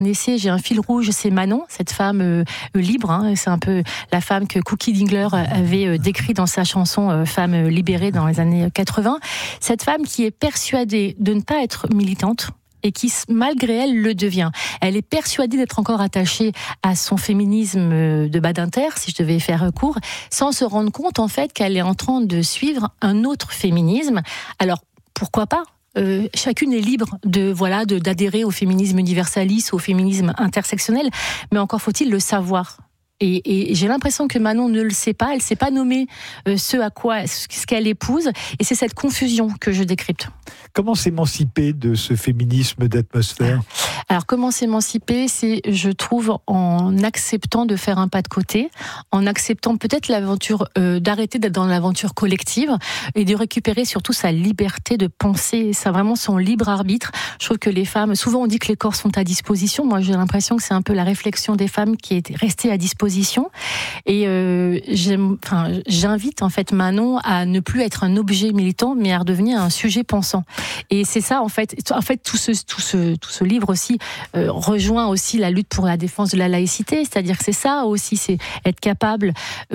essai, j'ai un fil rouge, c'est Manon, cette femme libre. C'est un peu la femme que Cookie Dingler avait décrit dans sa chanson Femme libérée dans les années 80. Cette femme qui est persuadée de ne pas être militante, et qui, malgré elle, le devient. Elle est persuadée d'être encore attachée à son féminisme de Badinter, si je devais faire court, sans se rendre compte, en fait, qu'elle est en train de suivre un autre féminisme. Alors, pourquoi pas ? Chacune est libre d'adhérer au féminisme universaliste, au féminisme intersectionnel, mais encore faut-il le savoir. Et j'ai l'impression que Manon ne le sait pas, elle ne sait pas nommer ce qu'elle épouse, et c'est cette confusion que je décrypte. Comment s'émanciper de ce féminisme d'atmosphère ? Alors, comment s'émanciper ? C'est, je trouve, en acceptant de faire un pas de côté, en acceptant peut-être l'aventure, d'arrêter d'être dans l'aventure collective et de récupérer surtout sa liberté de penser, vraiment son libre arbitre. Je trouve que les femmes, souvent on dit que les corps sont à disposition. Moi, j'ai l'impression que c'est un peu la réflexion des femmes qui est restée à disposition. Et j'invite en fait Manon à ne plus être un objet militant, mais à redevenir un sujet pensant. Et c'est ça en fait tout ce livre aussi rejoint aussi la lutte pour la défense de la laïcité, c'est-à-dire que c'est ça aussi, c'est être capable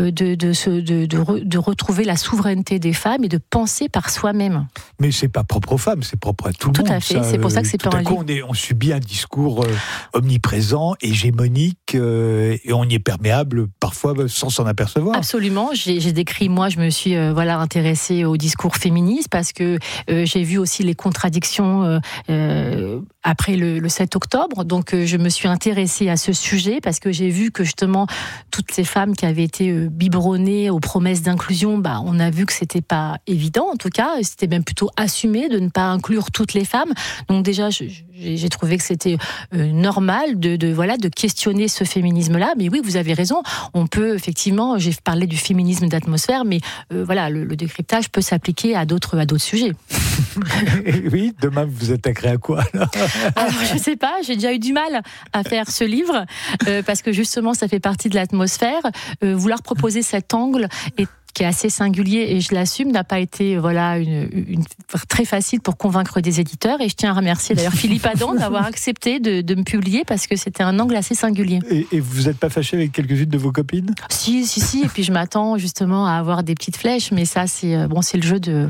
de retrouver la souveraineté des femmes et de penser par soi-même. Mais c'est pas propre aux femmes, c'est propre à tout le monde. Tout à fait, c'est pour ça que c'est pas un livre. Tout à coup, on subit un discours omniprésent, hégémonique, et on y est perméable parfois sans s'en apercevoir. Absolument, j'ai décrit, moi je me suis intéressée au discours féministe parce que j'ai vu aussi les contradictions après le 7 octobre, donc je me suis intéressée à ce sujet parce que j'ai vu que justement toutes ces femmes qui avaient été biberonnées aux promesses d'inclusion, on a vu que c'était pas évident, en tout cas c'était même plutôt assumé de ne pas inclure toutes les femmes. Donc déjà j'ai trouvé que c'était normal de questionner ce féminisme-là. Mais oui, vous avez raison, on peut effectivement, j'ai parlé du féminisme d'atmosphère, mais le décryptage peut s'appliquer à d'autres sujets. Oui, demain vous attaquerez à quoi alors je sais pas, j'ai déjà eu du mal à faire ce livre parce que justement ça fait partie de l'atmosphère. Vouloir proposer cet angle qui est assez singulier et je l'assume, n'a pas été une très facile pour convaincre des éditeurs, et je tiens à remercier d'ailleurs Philippe Adam d'avoir accepté de me publier parce que c'était un angle assez singulier. Et vous n'êtes pas fâché avec quelques-unes de vos copines ? Si, et puis je m'attends justement à avoir des petites flèches, mais ça c'est le jeu de...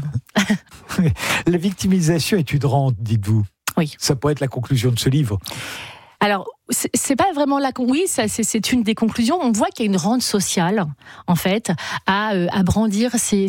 La victimisation est une rente, dites-vous. Oui. Ça pourrait être la conclusion de ce livre. Alors, c'est pas vraiment c'est une des conclusions. On voit qu'il y a une rente sociale, en fait, à brandir ces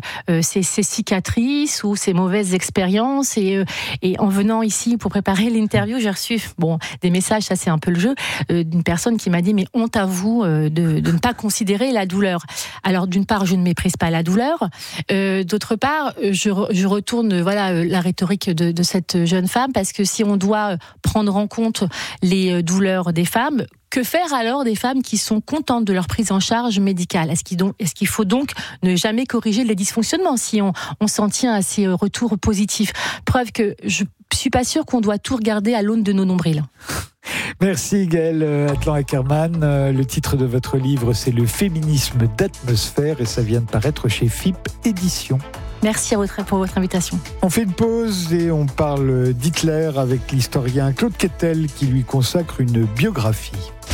cicatrices ou ces mauvaises expériences. Et en venant ici pour préparer l'interview, j'ai reçu des messages, ça c'est un peu le jeu, d'une personne qui m'a dit mais honte à vous de ne pas considérer la douleur. Alors d'une part, je ne méprise pas la douleur. D'autre part, je retourne la rhétorique de cette jeune femme, parce que si on doit prendre en compte les douleurs des femmes, que faire alors des femmes qui sont contentes de leur prise en charge médicale ? Est-ce qu'il faut donc ne jamais corriger les dysfonctionnements si on s'en tient à ces retours positifs ? Preuve que je suis pas sûre qu'on doit tout regarder à l'aune de nos nombrils. Merci Gaëlle Atlan-Ackerman. Le titre de votre livre, c'est Le féminisme d'atmosphère, et ça vient de paraître chez FIP Éditions. Merci pour votre invitation. On fait une pause et on parle d'Hitler avec l'historien Claude Quetel qui lui consacre une biographie.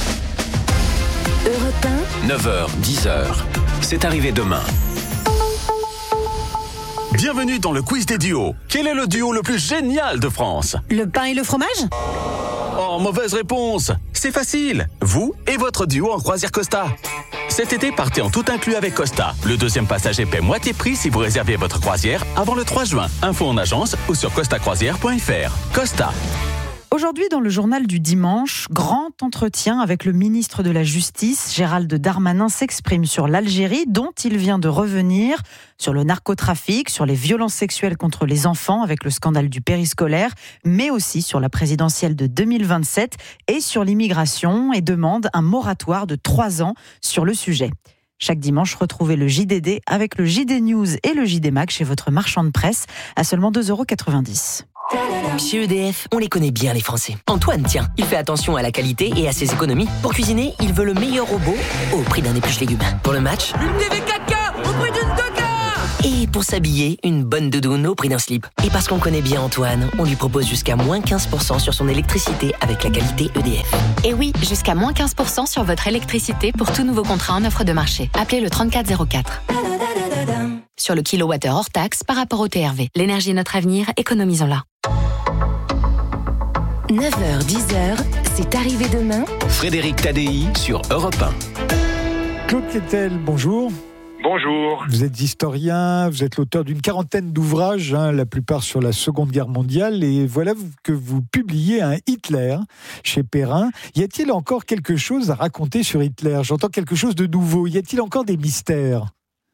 Europe 1, 9h, 10h. C'est arrivé demain. Bienvenue dans le quiz des duos. Quel est le duo le plus génial de France ? le pain et le fromage ? Oh, mauvaise réponse. C'est facile. Vous et votre duo en croisière Costa. Cet été, partez en tout inclus avec Costa. Le deuxième passager paie moitié prix si vous réservez votre croisière avant le 3 juin. Info en agence ou sur costacroisière.fr. Costa. Aujourd'hui, dans le journal du dimanche, grand entretien avec le ministre de la Justice. Gérald Darmanin s'exprime sur l'Algérie, dont il vient de revenir, sur le narcotrafic, sur les violences sexuelles contre les enfants avec le scandale du périscolaire, mais aussi sur la présidentielle de 2027 et sur l'immigration, et demande un moratoire de 3 ans sur le sujet. Chaque dimanche, retrouvez le JDD avec le JD News et le JD Mag chez votre marchand de presse à seulement 2,90 €. Chez EDF, on les connaît bien les Français. Antoine, tiens, il fait attention à la qualité et à ses économies. Pour cuisiner, il veut le meilleur robot au prix d'un épluche légumes. Pour le match, une TV 4K au prix d'une 2K. Et pour s'habiller, une bonne doudoune au prix d'un slip. Et parce qu'on connaît bien Antoine, on lui propose jusqu'à moins 15% sur son électricité avec la qualité EDF. Et oui, jusqu'à moins 15% sur votre électricité pour tout nouveau contrat en offre de marché. Appelez le 3404. Sur le kilowattheure hors taxe par rapport au TRV. L'énergie est notre avenir, économisons-la. 9h, 10h, c'est arrivé demain. Frédéric Tadei sur Europe 1. Claude Quetel, bonjour. Bonjour. Vous êtes historien, vous êtes l'auteur d'une quarantaine d'ouvrages, la plupart sur la Seconde Guerre mondiale, et voilà que vous publiez un Hitler chez Perrin. Y a-t-il encore quelque chose à raconter sur Hitler ? J'entends quelque chose de nouveau. Y a-t-il encore des mystères ?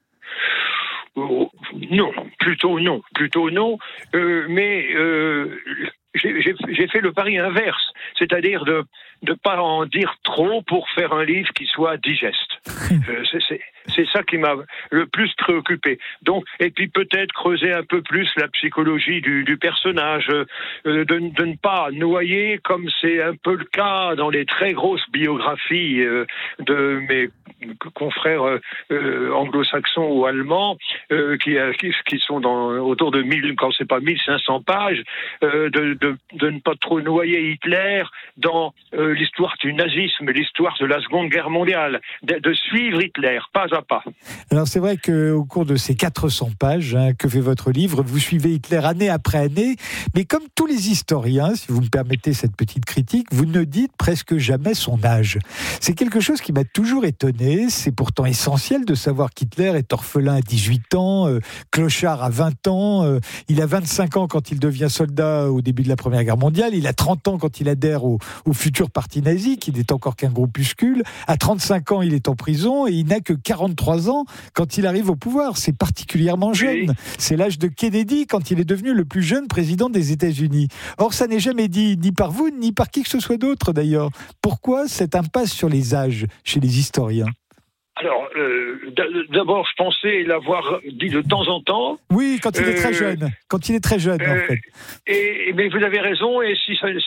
Non, plutôt non. Mais j'ai fait le pari inverse, c'est-à-dire de ne pas en dire trop pour faire un livre qui soit digeste. C'est ça qui m'a le plus préoccupé. Donc, et puis peut-être creuser un peu plus la psychologie du personnage, de ne pas noyer, comme c'est un peu le cas dans les très grosses biographies de mes confrères anglo-saxons ou allemands, qui sont autour de 1000, quand c'est pas 1500 pages, de ne pas trop noyer Hitler dans l'histoire du nazisme, l'histoire de la Seconde Guerre mondiale, de suivre Hitler, pas à pas. Alors c'est vrai qu'au cours de ces 400 pages que fait votre livre, vous suivez Hitler année après année, mais comme tous les historiens, si vous me permettez cette petite critique, vous ne dites presque jamais son âge. C'est quelque chose qui m'a toujours étonné, c'est pourtant essentiel de savoir qu'Hitler est orphelin à 18 ans, clochard à 20 ans, il a 25 ans quand il devient soldat au début de la Première Guerre mondiale, il a 30 ans quand il adhère au futur parti nazi, qui n'est encore qu'un groupuscule, à 35 ans il est en prison et il n'a que 43 ans quand il arrive au pouvoir. C'est particulièrement jeune. Oui. C'est l'âge de Kennedy quand il est devenu le plus jeune président des États-Unis. Or, ça n'est jamais dit, ni par vous, ni par qui que ce soit d'autre d'ailleurs. Pourquoi cette impasse sur les âges chez les historiens ? Alors, d'abord, je pensais l'avoir dit de temps en temps. Oui, quand il est très jeune. Quand il est très jeune, en fait. Mais vous avez raison, et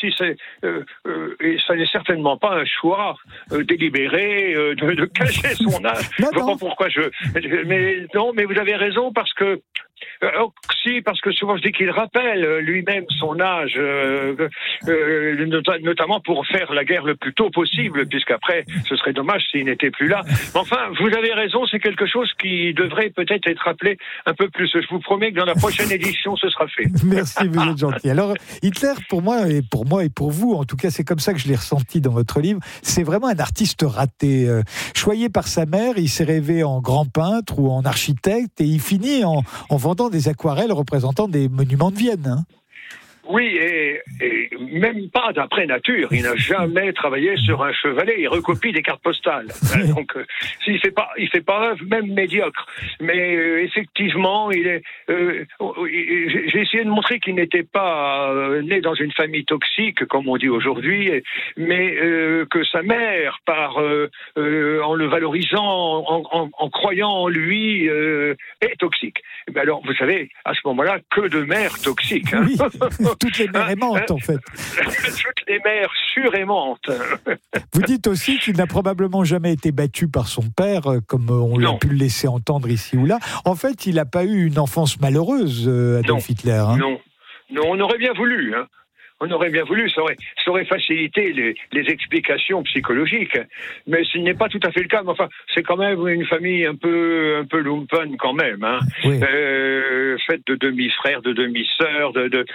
ça n'est certainement pas un choix délibéré de cacher son âge. Je ne sais pas pourquoi mais vous avez raison, parce que parce que souvent je dis qu'il rappelle lui-même son âge, notamment pour faire la guerre le plus tôt possible, puisqu'après ce serait dommage s'il n'était plus là. Mais enfin, vous avez raison, c'est quelque chose qui devrait peut-être être rappelé un peu plus. Je vous promets que dans la prochaine édition, ce sera fait. Merci, vous êtes gentil. Alors, Hitler, pour moi et pour vous, en tout cas, c'est comme ça que je l'ai ressenti dans votre livre, c'est vraiment un artiste raté. Choyé par sa mère, il s'est rêvé en grand peintre ou en architecte, et il finit en vendant des aquarelles représentant des monuments de Vienne. Hein. Oui, et même pas d'après nature. Il n'a jamais travaillé sur un chevalet. Il recopie des cartes postales. Donc, il fait pas œuvre, même médiocre. Mais effectivement, j'ai essayé de montrer qu'il n'était pas né dans une famille toxique, comme on dit aujourd'hui, mais que sa mère, en le valorisant, en croyant en lui, est toxique. Mais alors, vous savez, à ce moment-là, que de mères toxiques. Hein. Oui. Toutes les mères aimantes, en fait. Toutes les mères suraimantes. Vous dites aussi qu'il n'a probablement jamais été battu par son père, comme on l'a pu le laisser entendre ici ou là. En fait, il n'a pas eu une enfance malheureuse, Adolf Hitler. Hein. Non, on aurait bien voulu. Hein. On aurait bien voulu, ça aurait facilité les explications psychologiques, mais ce n'est pas tout à fait le cas. Mais enfin, c'est quand même une famille un peu lumpen quand même, hein. Oui. Faite de demi-frères, de demi-sœurs,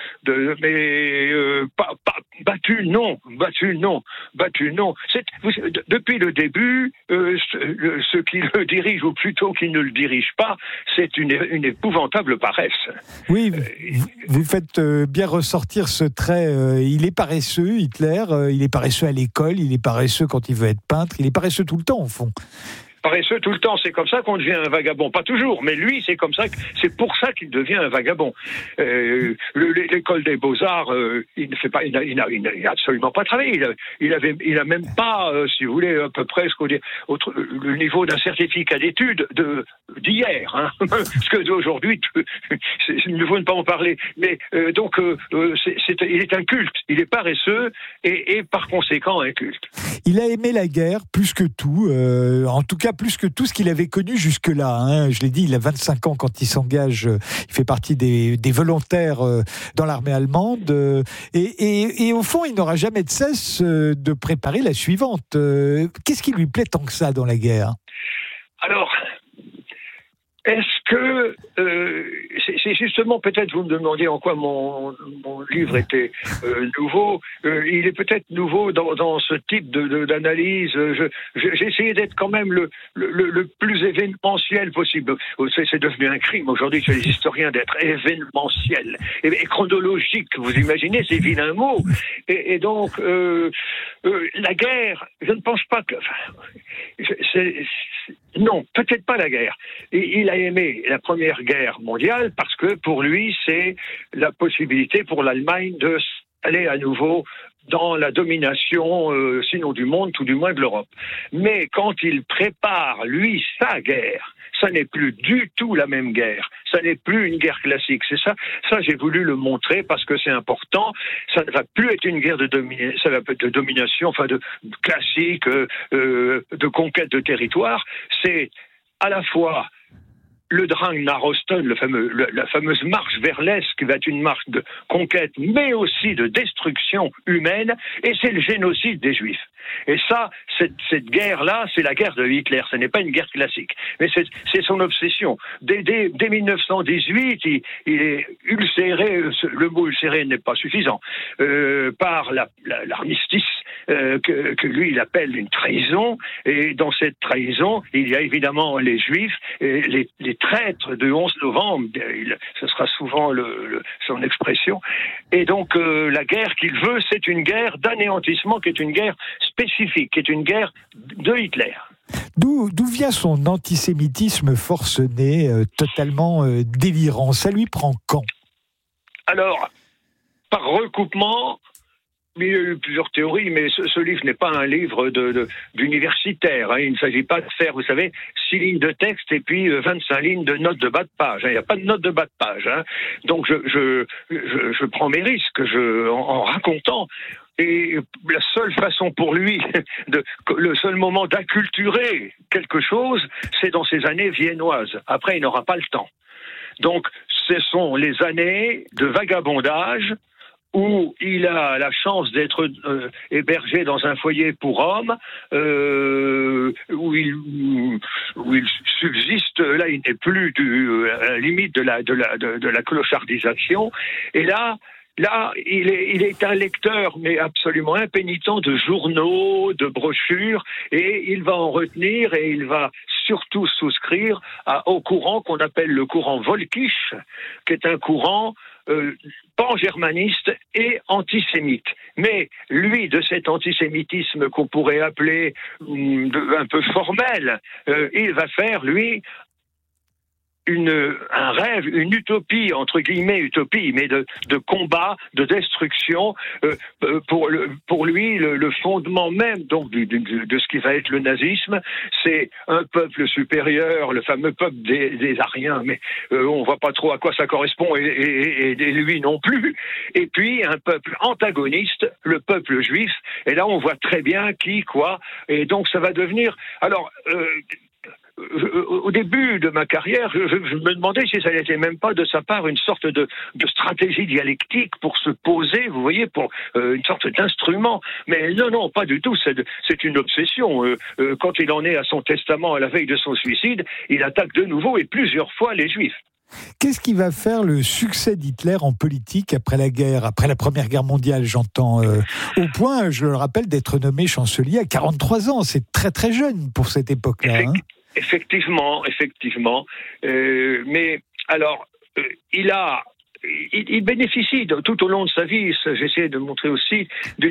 mais battu non. Depuis le début, ceux qui le dirigent, ou plutôt qui ne le dirigent pas, c'est une épouvantable paresse. Oui, vous faites bien ressortir ce trait. Il est paresseux, Hitler, il est paresseux à l'école, il est paresseux quand il veut être peintre, il est paresseux tout le temps, au fond. Paresseux tout le temps, c'est comme ça qu'on devient un vagabond. Pas toujours, mais lui, c'est pour ça qu'il devient un vagabond. L'école des Beaux-Arts, il n'a absolument pas travaillé. Il a même pas, si vous voulez, à peu près le niveau d'un certificat d'études d'hier. Hein. Parce que d'aujourd'hui, il ne faut ne pas en parler. Mais donc, il est inculte, il est paresseux et par conséquent inculte. Il a aimé la guerre plus que tout, en tout cas plus que tout ce qu'il avait connu jusque-là. Hein. Je l'ai dit, il a 25 ans quand il s'engage, il fait partie des volontaires dans l'armée allemande. Et au fond, il n'aura jamais de cesse de préparer la suivante. Qu'est-ce qui lui plaît tant que ça dans la guerre ? Alors, est-ce que c'est justement, peut-être vous me demandiez en quoi mon livre était nouveau. Il est peut-être nouveau dans ce type d'analyse. J'ai essayé d'être quand même le plus événementiel possible. C'est devenu un crime aujourd'hui chez les historiens d'être événementiel et chronologique. Vous imaginez ces vilains mots. Et donc la guerre, je ne pense pas que. Non, peut-être pas la guerre. Il a aimé la Première Guerre mondiale parce que pour lui, c'est la possibilité pour l'Allemagne d'aller à nouveau dans la domination, sinon du monde, tout du moins de l'Europe. Mais quand il prépare, lui, sa guerre, ça n'est plus du tout la même guerre. Ça n'est plus une guerre classique. C'est ça. Ça, j'ai voulu le montrer parce que c'est important. Ça ne va plus être une guerre de domination, enfin de classique, de conquête de territoire. C'est à la fois le Drang nach Osten, la fameuse marche vers l'Est, qui va être une marche de conquête, mais aussi de destruction humaine, et c'est le génocide des Juifs. Et ça, cette guerre-là, c'est la guerre de Hitler, ce n'est pas une guerre classique. Mais c'est son obsession. Dès 1918, il est ulcéré, le mot ulcéré n'est pas suffisant, par l'armistice, que lui, il appelle une trahison, et dans cette trahison, il y a évidemment les Juifs, et les traîtres du 11 novembre, ce sera souvent son expression. Et donc, la guerre qu'il veut, c'est une guerre d'anéantissement, qui est une guerre spécifique, qui est une guerre de Hitler. D'où vient son antisémitisme forcené, totalement délirant ? Ça lui prend quand ? Alors, par recoupement. Il y a eu plusieurs théories, mais ce livre n'est pas un livre d'universitaire. Hein. Il ne s'agit pas de faire, vous savez, 6 lignes de texte et puis 25 lignes de notes de bas de page. Hein. Il n'y a pas de notes de bas de page. Hein. Donc je prends mes risques en racontant. Et la seule façon pour lui, le seul moment d'acculturer quelque chose, c'est dans ces années viennoises. Après, il n'aura pas le temps. Donc, ce sont les années de vagabondage où il a la chance d'être hébergé dans un foyer pour hommes, où il subsiste. Là, il n'est plus à la limite de la clochardisation. Et là, il est un lecteur, mais absolument impénitent, de journaux, de brochures, et il va en retenir, et il va surtout souscrire au courant qu'on appelle le courant Völkisch, qui est un courant pan-germaniste et antisémite. Mais lui, de cet antisémitisme qu'on pourrait appeler un peu formel, il va faire, lui, un rêve, une utopie, entre guillemets utopie, mais de combat, de destruction. Pour lui, le fondement même donc de ce qui va être le nazisme, c'est un peuple supérieur, le fameux peuple des Aryens, mais on voit pas trop à quoi ça correspond, et lui non plus. Et puis un peuple antagoniste, le peuple juif. Et là, on voit très bien qui, quoi. Et donc ça va devenir. Alors. Au début de ma carrière, je me demandais si ça n'était même pas de sa part une sorte de stratégie dialectique pour se poser, vous voyez, pour une sorte d'instrument. Mais non, pas du tout. C'est une obsession. Quand il en est à son testament à la veille de son suicide, il attaque de nouveau et plusieurs fois les Juifs. Qu'est-ce qui va faire le succès d'Hitler en politique après la guerre, après la Première Guerre mondiale, j'entends, au point, je le rappelle, d'être nommé chancelier à 43 ans. C'est très très jeune pour cette époque-là. Effectivement. Mais alors, il bénéficie tout au long de sa vie, j'essaie de montrer aussi,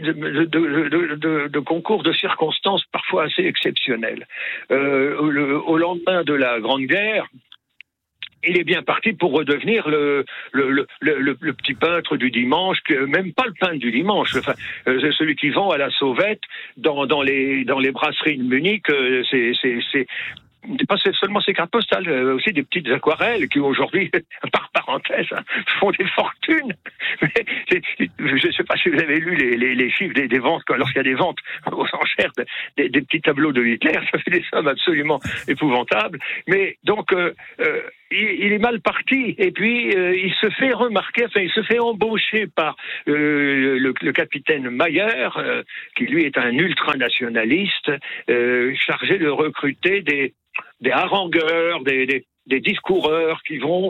de concours de circonstances parfois assez exceptionnelles. Au lendemain de la Grande Guerre, il est bien parti pour redevenir le petit peintre du dimanche, même pas le peintre du dimanche, enfin, celui qui vend à la sauvette dans les brasseries de Munich. pas seulement ces cartes postales, aussi des petites aquarelles qui aujourd'hui, par parenthèse, font des fortunes. Mais, je ne sais pas si vous avez lu les chiffres des ventes, lorsqu'il y a des ventes aux enchères des petits tableaux de Hitler, ça fait des sommes absolument épouvantables. Mais donc, il est mal parti, et puis il se fait remarquer, il se fait embaucher par le capitaine Mayer, qui lui est un ultranationaliste, chargé de recruter des harangueurs, des discoureurs qui vont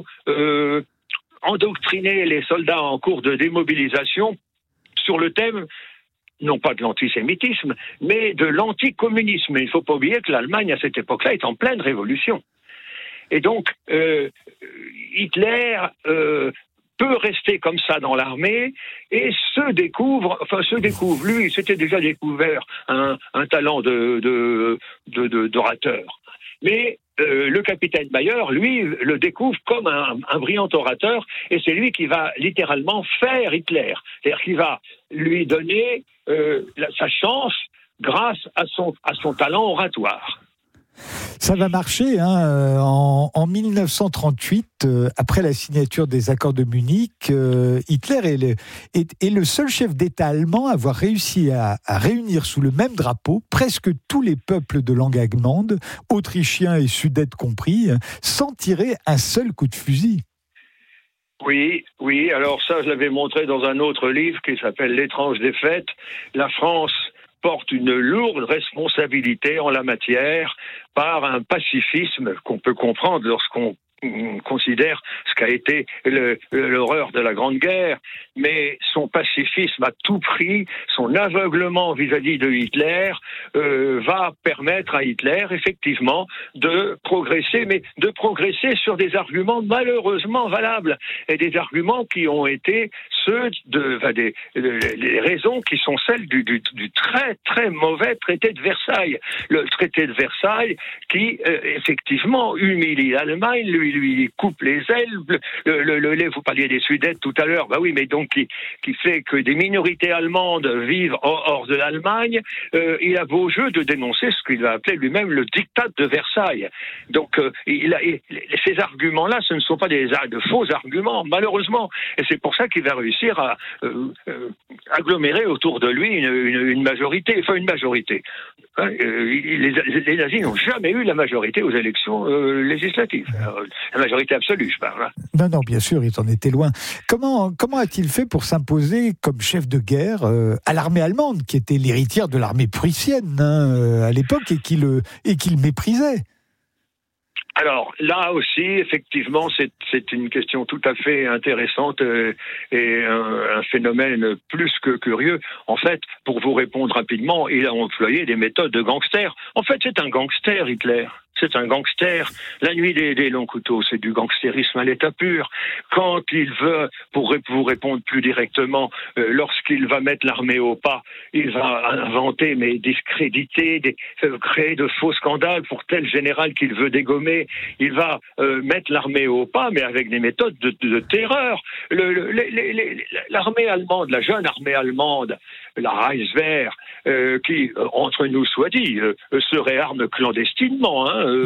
endoctriner les soldats en cours de démobilisation sur le thème non pas de l'antisémitisme, mais de l'anticommunisme. Il ne faut pas oublier que l'Allemagne, à cette époque-là, est en pleine révolution. Et donc, Hitler peut rester comme ça dans l'armée et se découvre, lui, il s'était déjà découvert un talent d'orateur. Mais le capitaine Mayer, lui, le découvre comme un brillant orateur, et c'est lui qui va littéralement faire Hitler. C'est-à-dire qu'il va lui donner sa chance grâce à son talent oratoire. Ça va marcher, hein. En 1938, après la signature des accords de Munich, Hitler est le seul chef d'État allemand à avoir réussi à réunir sous le même drapeau presque tous les peuples de langue allemande, autrichiens et sudètes compris, sans tirer un seul coup de fusil. Oui, alors ça, je l'avais montré dans un autre livre qui s'appelle L'étrange défaite. La France porte une lourde responsabilité en la matière par un pacifisme qu'on peut comprendre lorsqu'on considère ce qu'a été l'horreur de la Grande Guerre, mais son pacifisme à tout prix, son aveuglement vis-à-vis de Hitler va permettre à Hitler effectivement de progresser, mais de progresser sur des arguments malheureusement valables, et des arguments qui ont été ceux les raisons qui sont celles du très très mauvais traité de Versailles. Le traité de Versailles qui effectivement humilie l'Allemagne, lui coupe les ailes. Vous parliez des Sudètes tout à l'heure, oui, mais donc qui fait que des minorités allemandes vivent hors de l'Allemagne. Il a beau jeu de dénoncer ce qu'il va appeler lui-même le diktat de Versailles. Donc ces arguments-là, ce ne sont pas de faux arguments, malheureusement, et c'est pour ça qu'il va réussir à agglomérer autour de lui une majorité. Les nazis n'ont jamais eu la majorité aux élections législatives. La majorité absolue, je parle. Non, bien sûr, il en était loin. Comment a-t-il fait pour s'imposer comme chef de guerre à l'armée allemande, qui était l'héritière de l'armée prussienne à l'époque et qu'il méprisait? Alors là aussi, effectivement, c'est une question tout à fait intéressante et un phénomène plus que curieux. En fait, pour vous répondre rapidement, il a employé des méthodes de gangster. En fait, c'est un gangster, Hitler. C'est un gangster. La nuit des longs couteaux, c'est du gangstérisme à l'état pur. Quand il veut, pour vous répondre plus directement, lorsqu'il va mettre l'armée au pas, il va inventer, mais discréditer, créer de faux scandales pour tel général qu'il veut dégommer. Il va mettre l'armée au pas, mais avec des méthodes de terreur. L'armée allemande, la jeune armée allemande, la Reichswehr, qui, entre nous soit dit, se réarme clandestinement,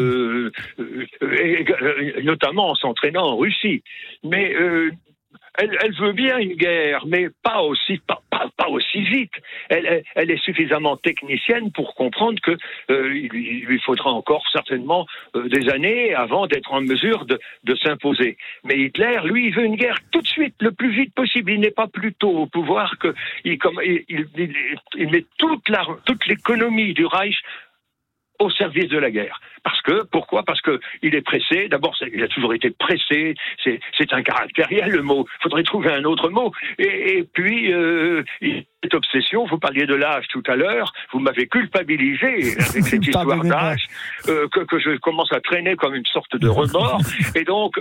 notamment en s'entraînant en Russie. Mais elle veut bien une guerre, mais pas aussi vite. Elle est suffisamment technicienne pour comprendre que il lui faudra encore certainement des années avant d'être en mesure de s'imposer. Mais Hitler, lui, il veut une guerre tout de suite, le plus vite possible. Il n'est pas plus tôt au pouvoir que il met toute l'économie du Reich au service de la guerre. Pourquoi ? Parce que il est pressé. D'abord, il a toujours été pressé. C'est un caractériel, le mot. Il faudrait trouver un autre mot. Et puis, cette obsession, vous parliez de l'âge tout à l'heure, vous m'avez culpabilisé avec cette histoire d'âge, que je commence à traîner comme une sorte de remords. Et donc,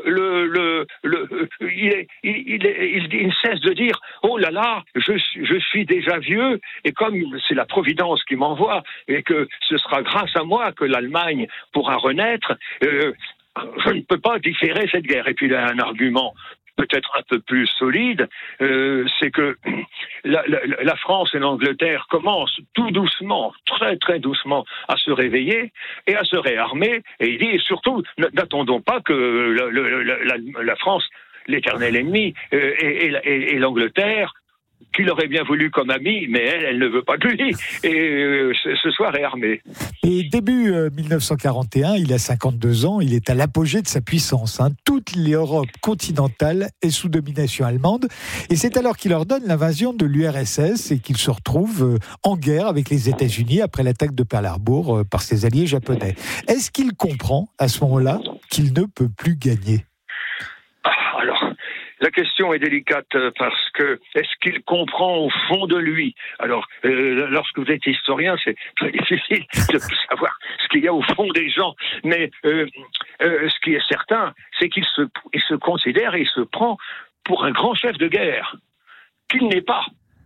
il ne cesse de dire, oh là là, je suis déjà vieux, et comme c'est la Providence qui m'envoie, et que ce sera grâce à moi que l'Allemagne pourra renaître, je ne peux pas différer cette guerre. Et puis il a un argument peut-être un peu plus solide, c'est que la France et l'Angleterre commencent tout doucement, très très doucement, à se réveiller et à se réarmer. Et il dit, et surtout, n'attendons pas que la France, l'éternel ennemi, et l'Angleterre, qu'il aurait bien voulu comme ami, mais elle ne veut pas de lui, et se soit réarmée. Et début 1941, il a 52 ans, il est à l'apogée de sa puissance. Toute l'Europe continentale est sous domination allemande, et c'est alors qu'il ordonne l'invasion de l'URSS et qu'il se retrouve en guerre avec les États-Unis après l'attaque de Pearl Harbor par ses alliés japonais. Est-ce qu'il comprend à ce moment-là qu'il ne peut plus gagner ? Alors, la question est délicate parce que est-ce qu'il comprend au fond de lui ? Alors, lorsque vous êtes historien, c'est très difficile de savoir ce qu'il y a au fond des gens. Mais ce qui est certain, c'est qu'il se considère et il se prend pour un grand chef de guerre, qu'il n'est pas.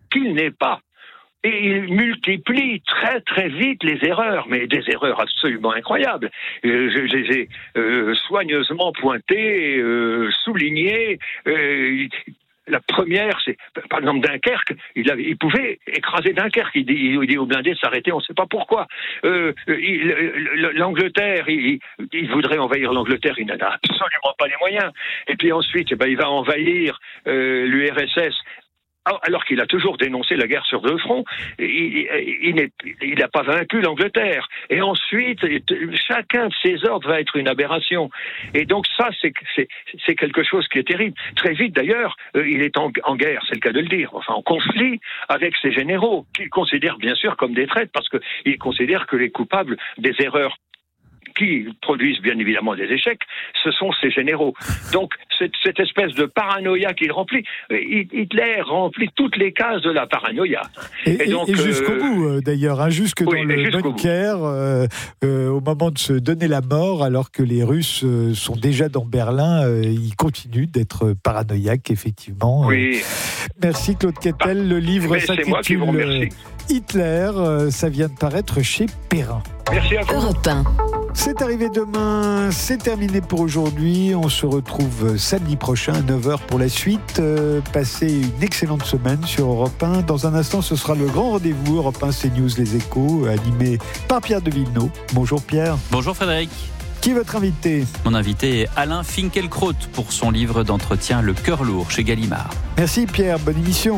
Et il multiplie très très vite les erreurs, mais des erreurs absolument incroyables. Je les ai soigneusement pointées, soulignées. La première, c'est par exemple Dunkerque. Il pouvait écraser Dunkerque. Il dit aux blindés de s'arrêter. On ne sait pas pourquoi. L'Angleterre, il voudrait envahir l'Angleterre. Il n'en a absolument pas les moyens. Et puis ensuite, il va envahir l'URSS. Alors qu'il a toujours dénoncé la guerre sur deux fronts, il n'a pas vaincu l'Angleterre. Et ensuite, chacun de ses ordres va être une aberration. Et donc ça, c'est quelque chose qui est terrible. Très vite, d'ailleurs, il est en guerre, c'est le cas de le dire, en conflit avec ses généraux, qu'il considère bien sûr comme des traîtres, parce qu'il considère que les coupables des erreurs qui produisent bien évidemment des échecs, ce sont ces généraux. Donc, cette espèce de paranoïa qu'il remplit, Hitler remplit toutes les cases de la paranoïa. Et donc, et jusqu'au bout, d'ailleurs, jusque dans le bunker, au moment de se donner la mort, alors que les Russes sont déjà dans Berlin, il continue d'être paranoïaque, effectivement. Oui. Merci Claude Quetel. Le livre s'intitule Hitler, ça vient de paraître chez Perrin. Merci à vous. Europe 1. C'est arrivé demain, c'est terminé pour aujourd'hui. On se retrouve samedi prochain à 9h pour la suite. Passez une excellente semaine sur Europe 1. Dans un instant, ce sera le grand rendez-vous Europe 1 CNews Les Échos, animé par Pierre de Villeneuve. Bonjour Pierre. Bonjour Frédéric. Qui est votre invité ? Mon invité est Alain Finkielkraut pour son livre d'entretien Le cœur lourd chez Gallimard. Merci Pierre, bonne émission.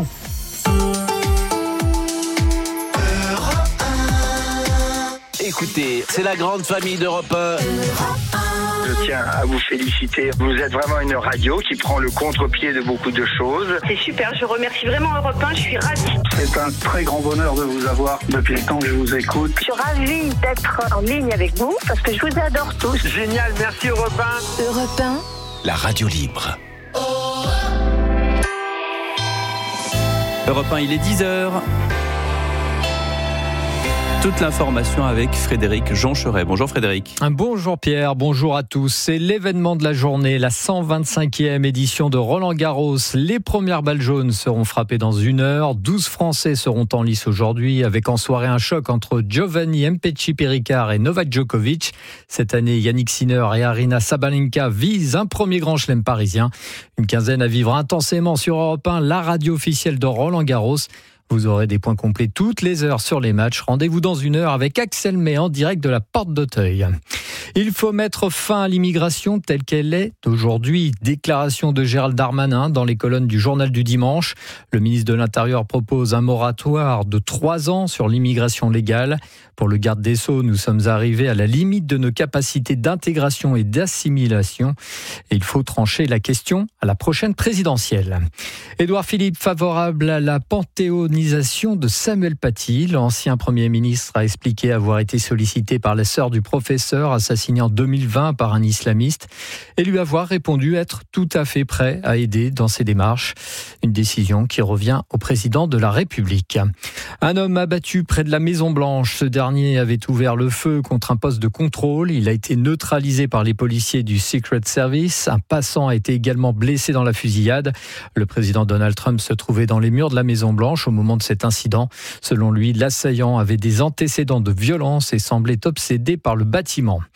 Écoutez, c'est la grande famille d'Europe 1. Je tiens à vous féliciter. Vous êtes vraiment une radio qui prend le contre-pied de beaucoup de choses. C'est super, je remercie vraiment Europe 1, je suis ravie. C'est un très grand bonheur de vous avoir depuis le temps que je vous écoute. Je suis ravie d'être en ligne avec vous parce que je vous adore tous. Génial, merci Europe 1. Europe 1. La radio libre. Europe 1, il est 10h. Toute l'information avec Frédéric Joncheret. Bonjour Frédéric. Bonjour Pierre, bonjour à tous. C'est l'événement de la journée, la 125e édition de Roland-Garros. Les premières balles jaunes seront frappées dans 1 heure. 12 Français seront en lice aujourd'hui, avec en soirée un choc entre Giovanni Mpetshi-Perricard et Novak Djokovic. Cette année, Yannick Sinner et Aryna Sabalenka visent un premier grand chelem parisien. Une quinzaine à vivre intensément sur Europe 1, la radio officielle de Roland-Garros. Vous aurez des points complets toutes les heures sur les matchs. Rendez-vous dans 1 heure avec Axel May en direct de la Porte d'Auteuil. Il faut mettre fin à l'immigration telle qu'elle est aujourd'hui. Déclaration de Gérald Darmanin dans les colonnes du Journal du Dimanche. Le ministre de l'Intérieur propose un moratoire de 3 ans sur l'immigration légale. Pour le garde des Sceaux, nous sommes arrivés à la limite de nos capacités d'intégration et d'assimilation. Et il faut trancher la question à la prochaine présidentielle. Édouard Philippe, favorable à la panthéonisation de Samuel Paty. L'ancien Premier ministre a expliqué avoir été sollicité par la sœur du professeur assassiné en 2020 par un islamiste et lui avoir répondu être tout à fait prêt à aider dans ses démarches. Une décision qui revient au président de la République. Un homme abattu près de la Maison-Blanche. Ce dernier avait ouvert le feu contre un poste de contrôle. Il a été neutralisé par les policiers du Secret Service. Un passant a été également blessé dans la fusillade. Le président Donald Trump se trouvait dans les murs de la Maison-Blanche au moment de cet incident. Selon lui, l'assaillant avait des antécédents de violence et semblait obsédé par le bâtiment.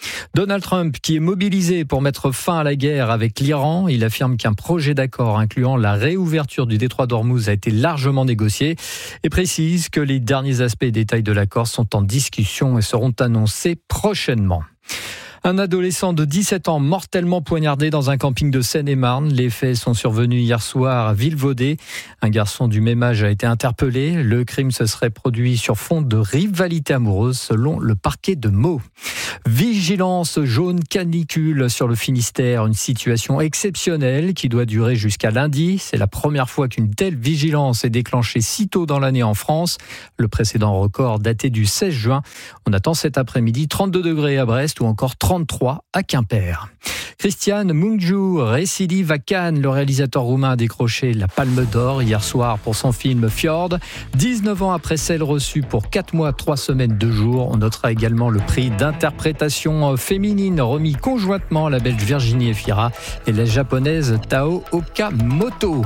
Donald Trump qui est mobilisé pour mettre fin à la guerre avec l'Iran. Il affirme qu'un projet d'accord incluant la réouverture du détroit d'Ormuz a été largement négocié et précise que les derniers aspects et détails de l'accord sont en discussion et seront annoncés prochainement. Un adolescent de 17 ans mortellement poignardé dans un camping de Seine-et-Marne. Les faits sont survenus hier soir à Vilvoday. Un garçon du même âge a été interpellé. Le crime se serait produit sur fond de rivalité amoureuse selon le parquet de Meaux. Vigilance jaune canicule sur le Finistère. Une situation exceptionnelle qui doit durer jusqu'à lundi. C'est la première fois qu'une telle vigilance est déclenchée si tôt dans l'année en France. Le précédent record daté du 16 juin. On attend cet après-midi 32 degrés à Brest ou encore 33 à Quimper. Christian Mungiu récidive à Cannes. Le réalisateur roumain a décroché la Palme d'Or hier soir pour son film Fjord. 19 ans après celle reçue pour 4 mois, 3 semaines, 2 jours. On notera également le prix d'interprétation féminine remis conjointement à la Belge Virginie Efira et la japonaise Tao Okamoto.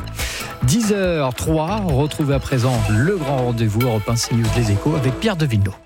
10h03, retrouvez à présent le grand rendez-vous Europe 1 CNews Les Échos avec Pierre de Villeneuve.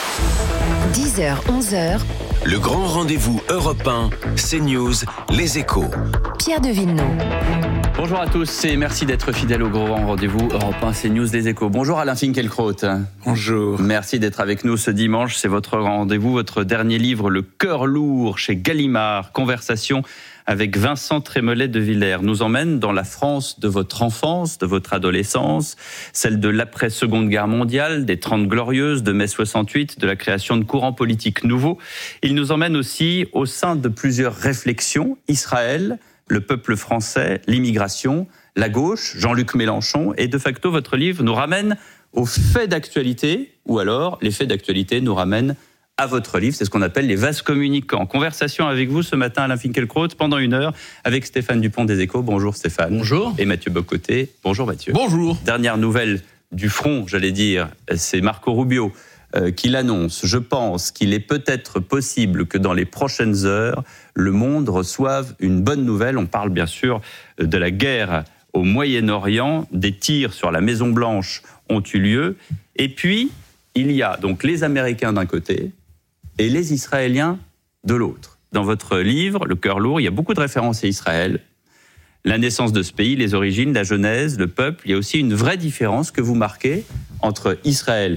10h, 11h. Le grand rendez-vous Europe 1, CNews, Les Échos. Pierre de Villeneuve. Bonjour à tous et merci d'être fidèles au grand rendez-vous Europe 1, CNews, Les Échos. Bonjour Alain Finkielkraut. Bonjour. Merci d'être avec nous ce dimanche. C'est votre rendez-vous, votre dernier livre, Le cœur lourd, chez Gallimard. Conversation avec Vincent Trémollet de Villers, nous emmène dans la France de votre enfance, de votre adolescence, celle de l'après-Seconde Guerre mondiale, des 30 Glorieuses, de mai 68, de la création de courants politiques nouveaux. Il nous emmène aussi au sein de plusieurs réflexions, Israël, le peuple français, l'immigration, la gauche, Jean-Luc Mélenchon, et de facto votre livre nous ramène aux faits d'actualité, ou alors les faits d'actualité nous ramènent à votre livre, c'est ce qu'on appelle les vases communicants. Conversation avec vous ce matin, Alain Finkielkraut, pendant 1 heure, avec Stéphane Dupont des Échos. Bonjour Stéphane. Bonjour. Et Mathieu Bocoté. Bonjour Mathieu. Bonjour. Dernière nouvelle du front, j'allais dire, c'est Marco Rubio qui l'annonce. Je pense qu'il est peut-être possible que dans les prochaines heures, le monde reçoive une bonne nouvelle. On parle bien sûr de la guerre au Moyen-Orient. Des tirs sur la Maison-Blanche ont eu lieu. Et puis, il y a donc les Américains d'un côté et les Israéliens de l'autre. Dans votre livre, Le cœur lourd, il y a beaucoup de références à Israël. La naissance de ce pays, les origines, la genèse, le peuple. Il y a aussi une vraie différence que vous marquez entre Israël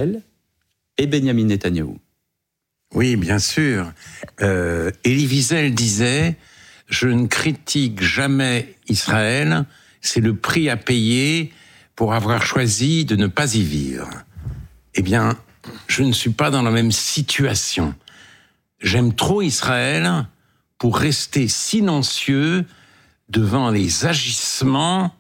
et Benyamin Netanyahou. Oui, bien sûr. Elie Wiesel disait « Je ne critique jamais Israël, c'est le prix à payer pour avoir choisi de ne pas y vivre. » Eh bien, je ne suis pas dans la même situation. J'aime trop Israël pour rester silencieux devant les agissements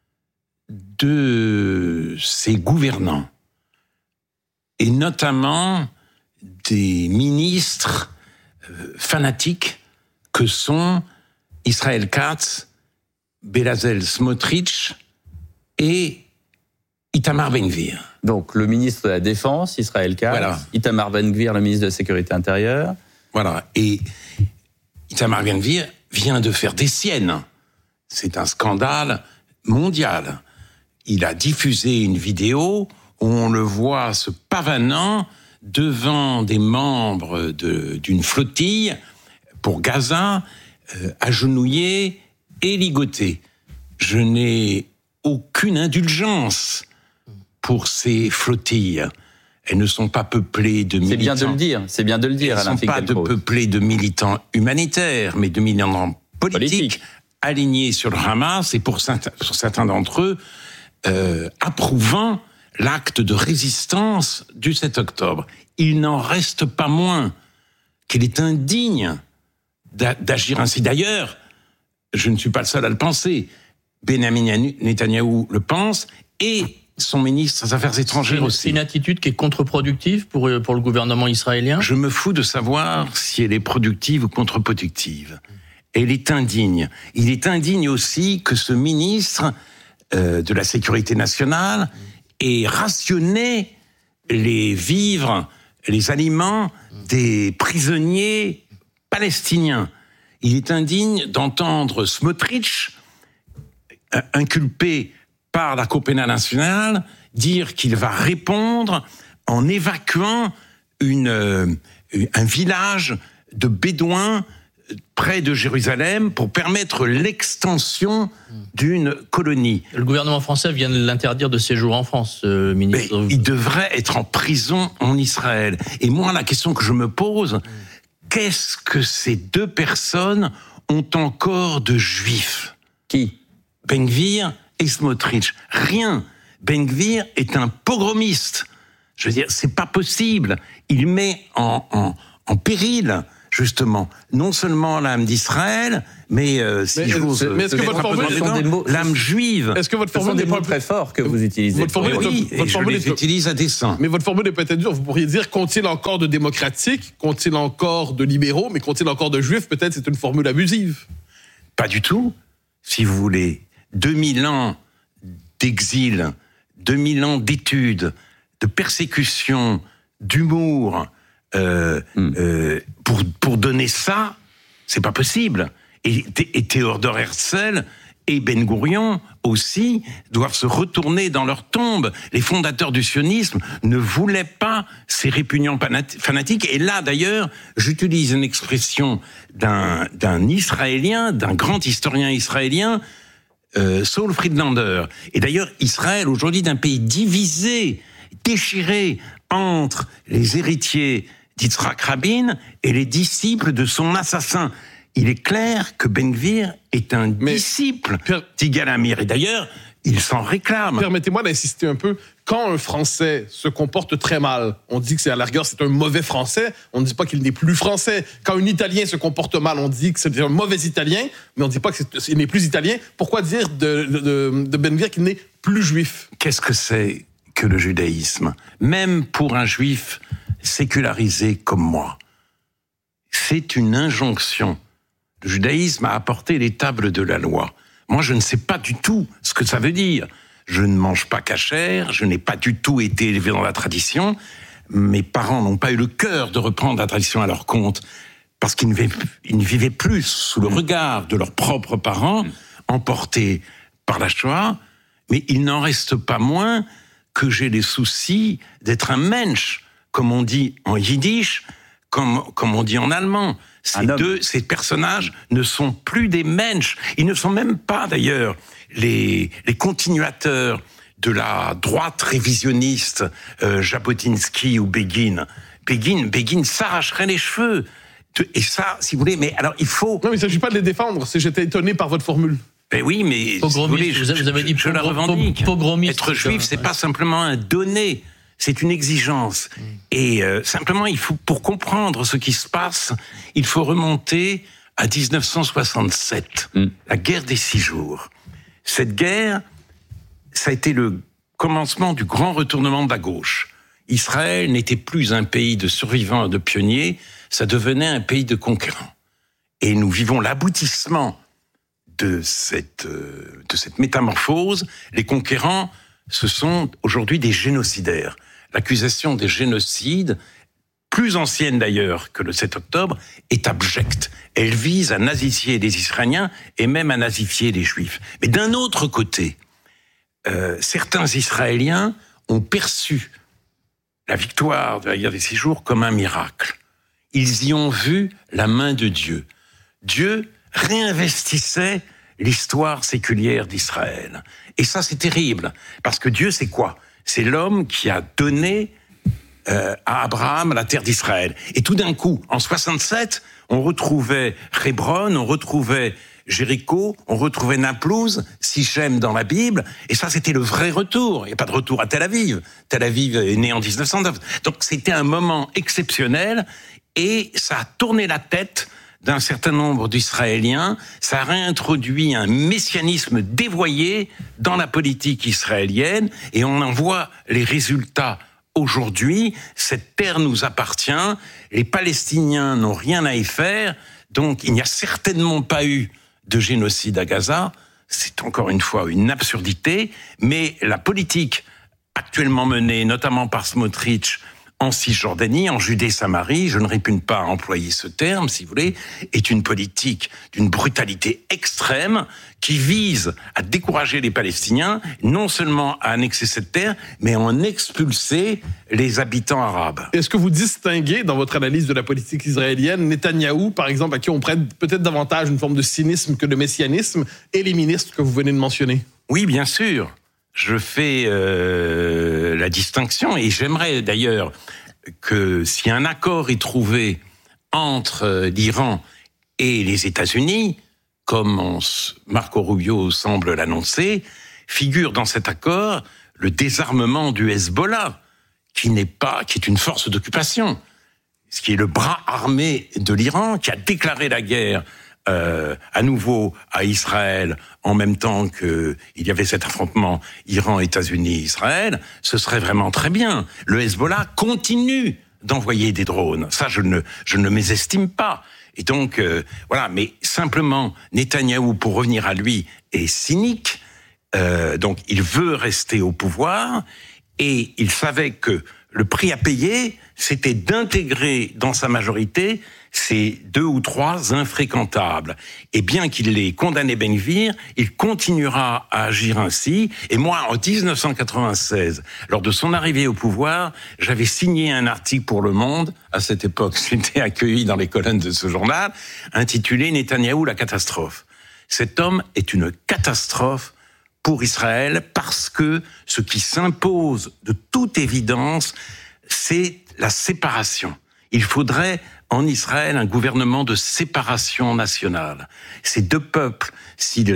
de ses gouvernants. Et notamment des ministres fanatiques que sont Israël Katz, Bezalel Smotrich et Itamar Ben-Gvir. Donc, le ministre de la Défense, Israël Katz, voilà. Itamar Ben-Gvir, le ministre de la Sécurité intérieure. Voilà, et Itamar Ben-Gvir vient de faire des siennes. C'est un scandale mondial. Il a diffusé une vidéo où on le voit se pavanant devant des membres d'une flottille pour Gaza, agenouillés et ligotés. Je n'ai aucune indulgence pour ces flottilles. Elles ne sont pas peuplées de militants. C'est bien de le dire. Elles ne sont pas peuplées de militants humanitaires, mais de militants politiques alignés sur le Hamas et pour certains d'entre eux, approuvant l'acte de résistance du 7 octobre. Il n'en reste pas moins qu'il est indigne d'agir ainsi. D'ailleurs, je ne suis pas le seul à le penser. Benyamin Netanyahou le pense et son ministre des Affaires étrangères aussi. C'est une attitude qui est contre-productive pour le gouvernement israélien. Je me fous de savoir si elle est productive ou contre-productive. Elle est indigne. Il est indigne aussi que ce ministre de la Sécurité nationale ait rationné les vivres, les aliments des prisonniers palestiniens. Il est indigne d'entendre Smotrich, inculpé par la Cour pénale nationale, dire qu'il va répondre en évacuant un village de Bédouins près de Jérusalem pour permettre l'extension d'une colonie. Le gouvernement français vient de l'interdire de séjour en France, ministre. Mais il devrait être en prison en Israël. Et moi, la question que je me pose, qu'est-ce que ces deux personnes ont encore de juifs ? Qui ? Ben Gvir et Smotrich. Rien. Ben Gvir est un pogromiste. Je veux dire, c'est pas possible. Il met en péril, justement, non seulement l'âme d'Israël, mais est-ce que votre formule l'âme juive. Est-ce que votre formule n'est pas très fort que vous utilisez? Votre formule, je les utilise à dessein. Mais votre formule est peut-être dure. Vous pourriez dire, qu'ont-ils encore de démocratiques? Qu'ont-ils encore de libéraux? Mais qu'ont-ils encore de juifs? Peut-être c'est une formule abusive. Pas du tout. Si vous voulez, 2000 ans d'exil, 2000 ans d'études, de persécution, d'humour, pour donner ça, c'est pas possible. Et Théodore Herzl et Ben Gourion aussi doivent se retourner dans leur tombe. Les fondateurs du sionisme ne voulaient pas ces répugnants fanatiques. Et là, d'ailleurs, j'utilise une expression d'un Israélien, d'un grand historien israélien, Saul Friedlander. Et d'ailleurs, Israël, aujourd'hui, d'un pays divisé, déchiré entre les héritiers d'Yitzhak Rabin et les disciples de son assassin. Il est clair que Ben Gvir est un disciple d'Yigal Amir. Et d'ailleurs, il s'en réclame. Permettez-moi d'insister un peu. Quand un Français se comporte très mal, on dit que c'est à la rigueur, c'est un mauvais Français. On ne dit pas qu'il n'est plus Français. Quand un Italien se comporte mal, on dit que c'est un mauvais Italien, mais on ne dit pas qu'il n'est plus Italien. Pourquoi dire de Ben Gvir qu'il n'est plus juif? Qu'est-ce que c'est que le judaïsme? Même pour un juif sécularisé comme moi, c'est une injonction. Le judaïsme a apporté les tables de la loi. Moi, je ne sais pas du tout ce que ça veut dire. Je ne mange pas kasher, je n'ai pas du tout été élevé dans la tradition. Mes parents n'ont pas eu le cœur de reprendre la tradition à leur compte parce qu'ils ne vivaient plus sous le regard de leurs propres parents, emportés par la Shoah. Mais il n'en reste pas moins que j'ai les soucis d'être un mensch, comme on dit en yiddish, comme on dit en allemand. Ces personnages ne sont plus des mensch. Ils ne sont même pas, d'ailleurs, les continuateurs de la droite révisionniste Jabotinsky ou Begin. Begin s'arracherait les cheveux. Et ça, si vous voulez, mais alors il faut... Non, mais il ne s'agit pas de les défendre. J'étais étonné par votre formule. Ben oui, mais si vous voulez, vous avez dit je la revendique. Être juif, c'est pas simplement un donné. C'est une exigence. Et simplement, il faut, pour comprendre ce qui se passe, il faut remonter à 1967, la guerre des 6 jours. Cette guerre, ça a été le commencement du grand retournement de la gauche. Israël n'était plus un pays de survivants et de pionniers, ça devenait un pays de conquérants. Et nous vivons l'aboutissement de cette métamorphose. Les conquérants, ce sont aujourd'hui des génocidaires. L'accusation des génocides, plus ancienne d'ailleurs que le 7 octobre, est abjecte. Elle vise à nazifier les Israéliens et même à nazifier les Juifs. Mais d'un autre côté, certains Israéliens ont perçu la victoire de la guerre des 6 jours comme un miracle. Ils y ont vu la main de Dieu. Dieu réinvestissait l'histoire séculière d'Israël. Et ça, c'est terrible, parce que Dieu, c'est quoi? C'est l'homme qui a donné à Abraham la terre d'Israël. Et tout d'un coup, en 67, on retrouvait Hébron, on retrouvait Jéricho, on retrouvait Naplouse, Sichem dans la Bible, et ça, c'était le vrai retour. Il n'y a pas de retour à Tel Aviv. Tel Aviv est né en 1909. Donc, c'était un moment exceptionnel, et ça a tourné la tête d'un certain nombre d'Israéliens, ça a réintroduit un messianisme dévoyé dans la politique israélienne, et on en voit les résultats aujourd'hui. Cette terre nous appartient, les Palestiniens n'ont rien à y faire, donc il n'y a certainement pas eu de génocide à Gaza, c'est encore une fois une absurdité, mais la politique actuellement menée, notamment par Smotrich, en Cisjordanie, en Judée-Samarie, je ne répugne pas à employer ce terme, si vous voulez, est une politique d'une brutalité extrême qui vise à décourager les Palestiniens, non seulement à annexer cette terre, mais à en expulser les habitants arabes. Est-ce que vous distinguez, dans votre analyse de la politique israélienne, Netanyahou, par exemple, à qui on prête peut-être davantage une forme de cynisme que de messianisme, et les ministres que vous venez de mentionner? Oui, bien sûr. Je fais la distinction, et j'aimerais d'ailleurs que si un accord est trouvé entre l'Iran et les États-Unis, comme Marco Rubio semble l'annoncer, figure dans cet accord le désarmement du Hezbollah, qui est une force d'occupation, ce qui est le bras armé de l'Iran, qui a déclaré la guerre à nouveau à Israël en même temps qu'il y avait cet affrontement Iran, États-Unis, Israël. Ce serait vraiment très bien. Le Hezbollah continue d'envoyer des drones. Ça, je ne mésestime pas. Et donc, voilà. Mais simplement, Netanyahou, pour revenir à lui, est cynique. Donc, il veut rester au pouvoir et il savait que le prix à payer, c'était d'intégrer dans sa majorité ces 2 ou 3 infréquentables. Et bien qu'il ait condamné Ben Gvir, il continuera à agir ainsi. Et moi, en 1996, lors de son arrivée au pouvoir, j'avais signé un article pour Le Monde. À cette époque, j'étais accueilli dans les colonnes de ce journal, intitulé « Netanyahou, la catastrophe ». Cet homme est une catastrophe pour Israël parce que ce qui s'impose de toute évidence, c'est la séparation. Il faudrait en Israël un gouvernement de séparation nationale. Ces 2 peuples, si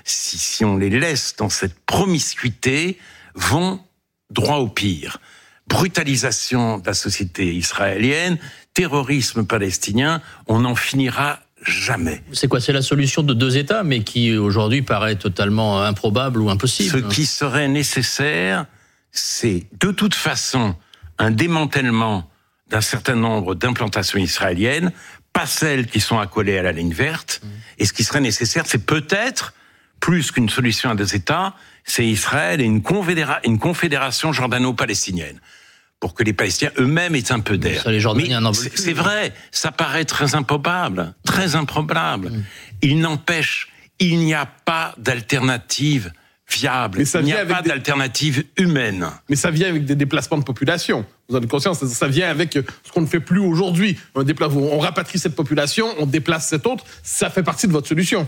on les laisse dans cette promiscuité, vont droit au pire. Brutalisation de la société israélienne, terrorisme palestinien, on n'en finira jamais. C'est quoi? C'est la solution de 2 États, mais qui aujourd'hui paraît totalement improbable ou impossible. Ce qui serait nécessaire, c'est de toute façon un démantèlement d'un certain nombre d'implantations israéliennes, pas celles qui sont accolées à la ligne verte. Et ce qui serait nécessaire, c'est peut-être, plus qu'une solution à 2 États, c'est Israël et une confédération jordano-palestinienne, pour que les Palestiniens eux-mêmes aient un peu d'air. Ça, les Jordaniens n'en veulent plus. C'est vrai, ça paraît très improbable, très improbable. Il n'empêche, il n'y a pas d'alternative viable. Il n'y a pas d'alternative humaine. Mais ça vient avec des déplacements de population. Vous en avez conscience, ça vient avec ce qu'on ne fait plus aujourd'hui. On rapatrie cette population, on déplace cette autre. Ça fait partie de votre solution.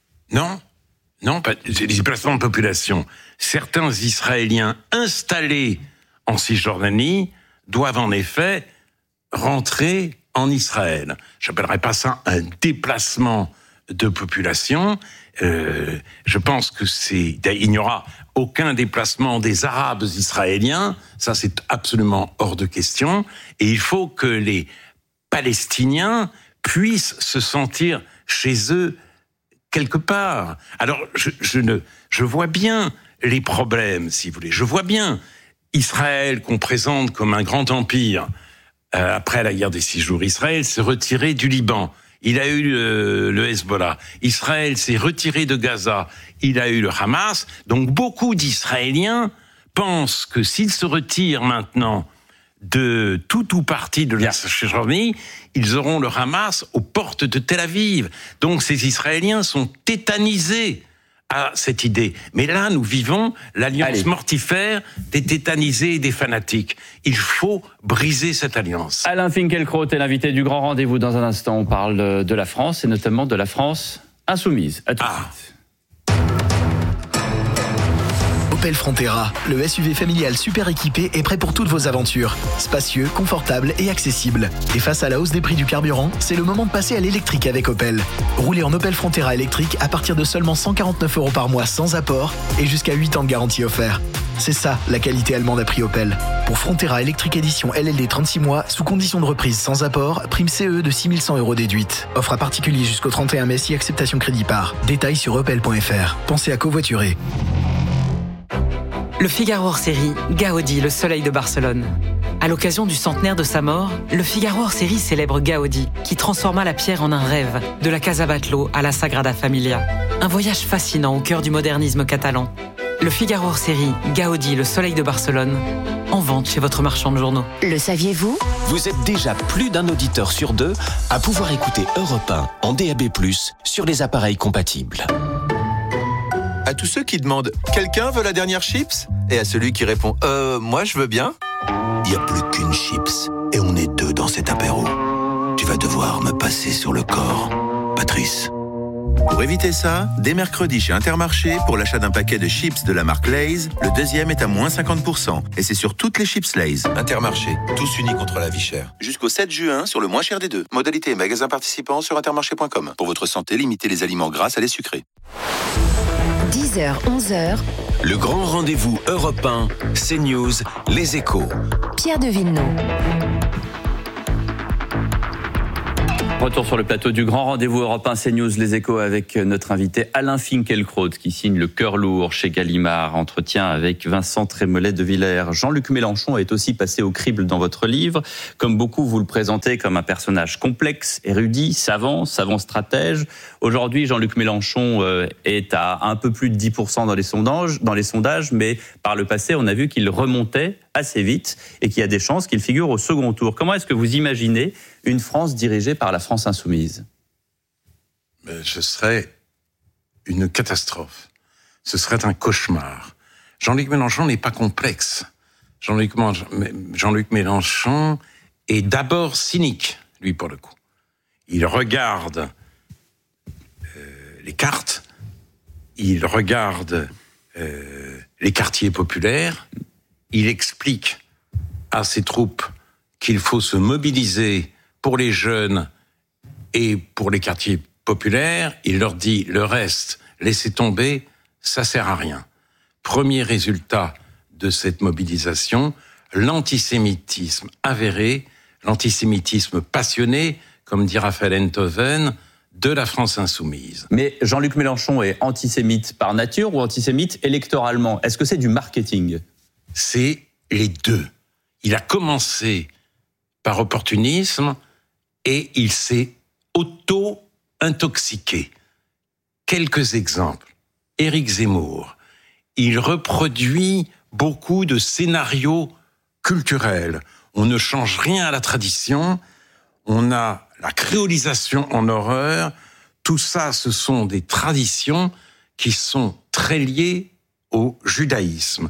Non, pas les déplacements de population. Certains Israéliens installés en Cisjordanie doivent en effet rentrer en Israël. J'appellerais pas ça un déplacement de population. Je pense que il n'y aura aucun déplacement des Arabes israéliens. Ça, c'est absolument hors de question. Et il faut que les Palestiniens puissent se sentir chez eux quelque part. Alors, je vois bien les problèmes, si vous voulez. Je vois bien Israël qu'on présente comme un grand empire. Après la guerre des 6 jours, Israël s'est retiré du Liban. Il a eu le Hezbollah. Israël s'est retiré de Gaza. Il a eu le Hamas. Donc beaucoup d'Israéliens pensent que s'ils se retirent maintenant de tout ou partie de la Cisjordanie, ils auront le Hamas aux portes de Tel Aviv. Donc ces Israéliens sont tétanisés à cette idée. Mais là, nous vivons l'alliance mortifère des tétanisés et des fanatiques. Il faut briser cette alliance. Alain Finkielkraut est l'invité du grand rendez-vous. Dans un instant, on parle de la France et notamment de la France insoumise. À tout de suite. Opel Frontera, le SUV familial super équipé est prêt pour toutes vos aventures. Spacieux, confortable et accessible. Et face à la hausse des prix du carburant, c'est le moment de passer à l'électrique avec Opel. Roulez en Opel Frontera électrique à partir de seulement 149 € par mois sans apport et jusqu'à 8 ans de garantie offert. C'est ça, la qualité allemande à prix Opel. Pour Frontera électrique édition LLD 36 mois, sous condition de reprise sans apport, prime CE de 6 100 € déduite. Offre à particulier jusqu'au 31 mai si acceptation crédit par. Détails sur opel.fr. Pensez à covoiturer. Le Figaro hors série, Gaudi, le soleil de Barcelone. À l'occasion du centenaire de sa mort, le Figaro hors série célèbre Gaudi, qui transforma la pierre en un rêve, de la Casa Batlló à la Sagrada Familia. Un voyage fascinant au cœur du modernisme catalan. Le Figaro hors série, Gaudi, le soleil de Barcelone, en vente chez votre marchand de journaux. Le saviez-vous ? Vous êtes déjà plus d'un auditeur sur 2 à pouvoir écouter Europe 1 en DAB+, sur les appareils compatibles. À tous ceux qui demandent « Quelqu'un veut la dernière chips ?» et à celui qui répond « Moi, je veux bien », il n'y a plus qu'une chips et on est 2 dans cet apéro. Tu vas devoir me passer sur le corps, Patrice. Pour éviter ça, dès mercredi chez Intermarché, pour l'achat d'un paquet de chips de la marque Lay's, le deuxième est à moins 50%. Et c'est sur toutes les chips Lay's. Intermarché, tous unis contre la vie chère. Jusqu'au 7 juin, sur le moins cher des 2. Modalité et magasins participants sur intermarché.com. Pour votre santé, limitez les aliments gras à les sucrés. 10h, 11h. Le grand rendez-vous Europe 1, CNews, Les Échos. Pierre de Villeneuve. Retour sur le plateau du grand rendez-vous Europe 1 CNews Les Échos avec notre invité Alain Finkielkraut qui signe Le Cœur lourd chez Gallimard. Entretien avec Vincent Trémollet de Villers. Jean-Luc Mélenchon est aussi passé au crible dans votre livre. Comme beaucoup, vous le présentez comme un personnage complexe, érudit, savant stratège. Aujourd'hui, Jean-Luc Mélenchon est à un peu plus de 10% dans les sondages, mais par le passé, on a vu qu'il remontait assez vite et qu'il y a des chances qu'il figure au second tour. Comment est-ce que vous imaginez une France dirigée par la France insoumise ? Ce serait une catastrophe. Ce serait un cauchemar. Jean-Luc Mélenchon n'est pas complexe. Jean-Luc Mélenchon est d'abord cynique, lui, pour le coup. Il regarde les cartes, il regarde les quartiers populaires, il explique à ses troupes qu'il faut se mobiliser pour les jeunes et pour les quartiers populaires. Il leur dit le reste, laissez tomber, ça sert à rien. Premier résultat de cette mobilisation, l'antisémitisme avéré, l'antisémitisme passionné, comme dit Raphaël Enthoven, de la France insoumise. Mais Jean-Luc Mélenchon est antisémite par nature ou antisémite électoralement ? Est-ce que c'est du marketing ? C'est les deux. Il a commencé par opportunisme et il s'est auto-intoxiqué. Quelques exemples. Éric Zemmour, il reproduit beaucoup de scénarios culturels. On ne change rien à la tradition. On a la créolisation en horreur. Tout ça, ce sont des traditions qui sont très liées au judaïsme.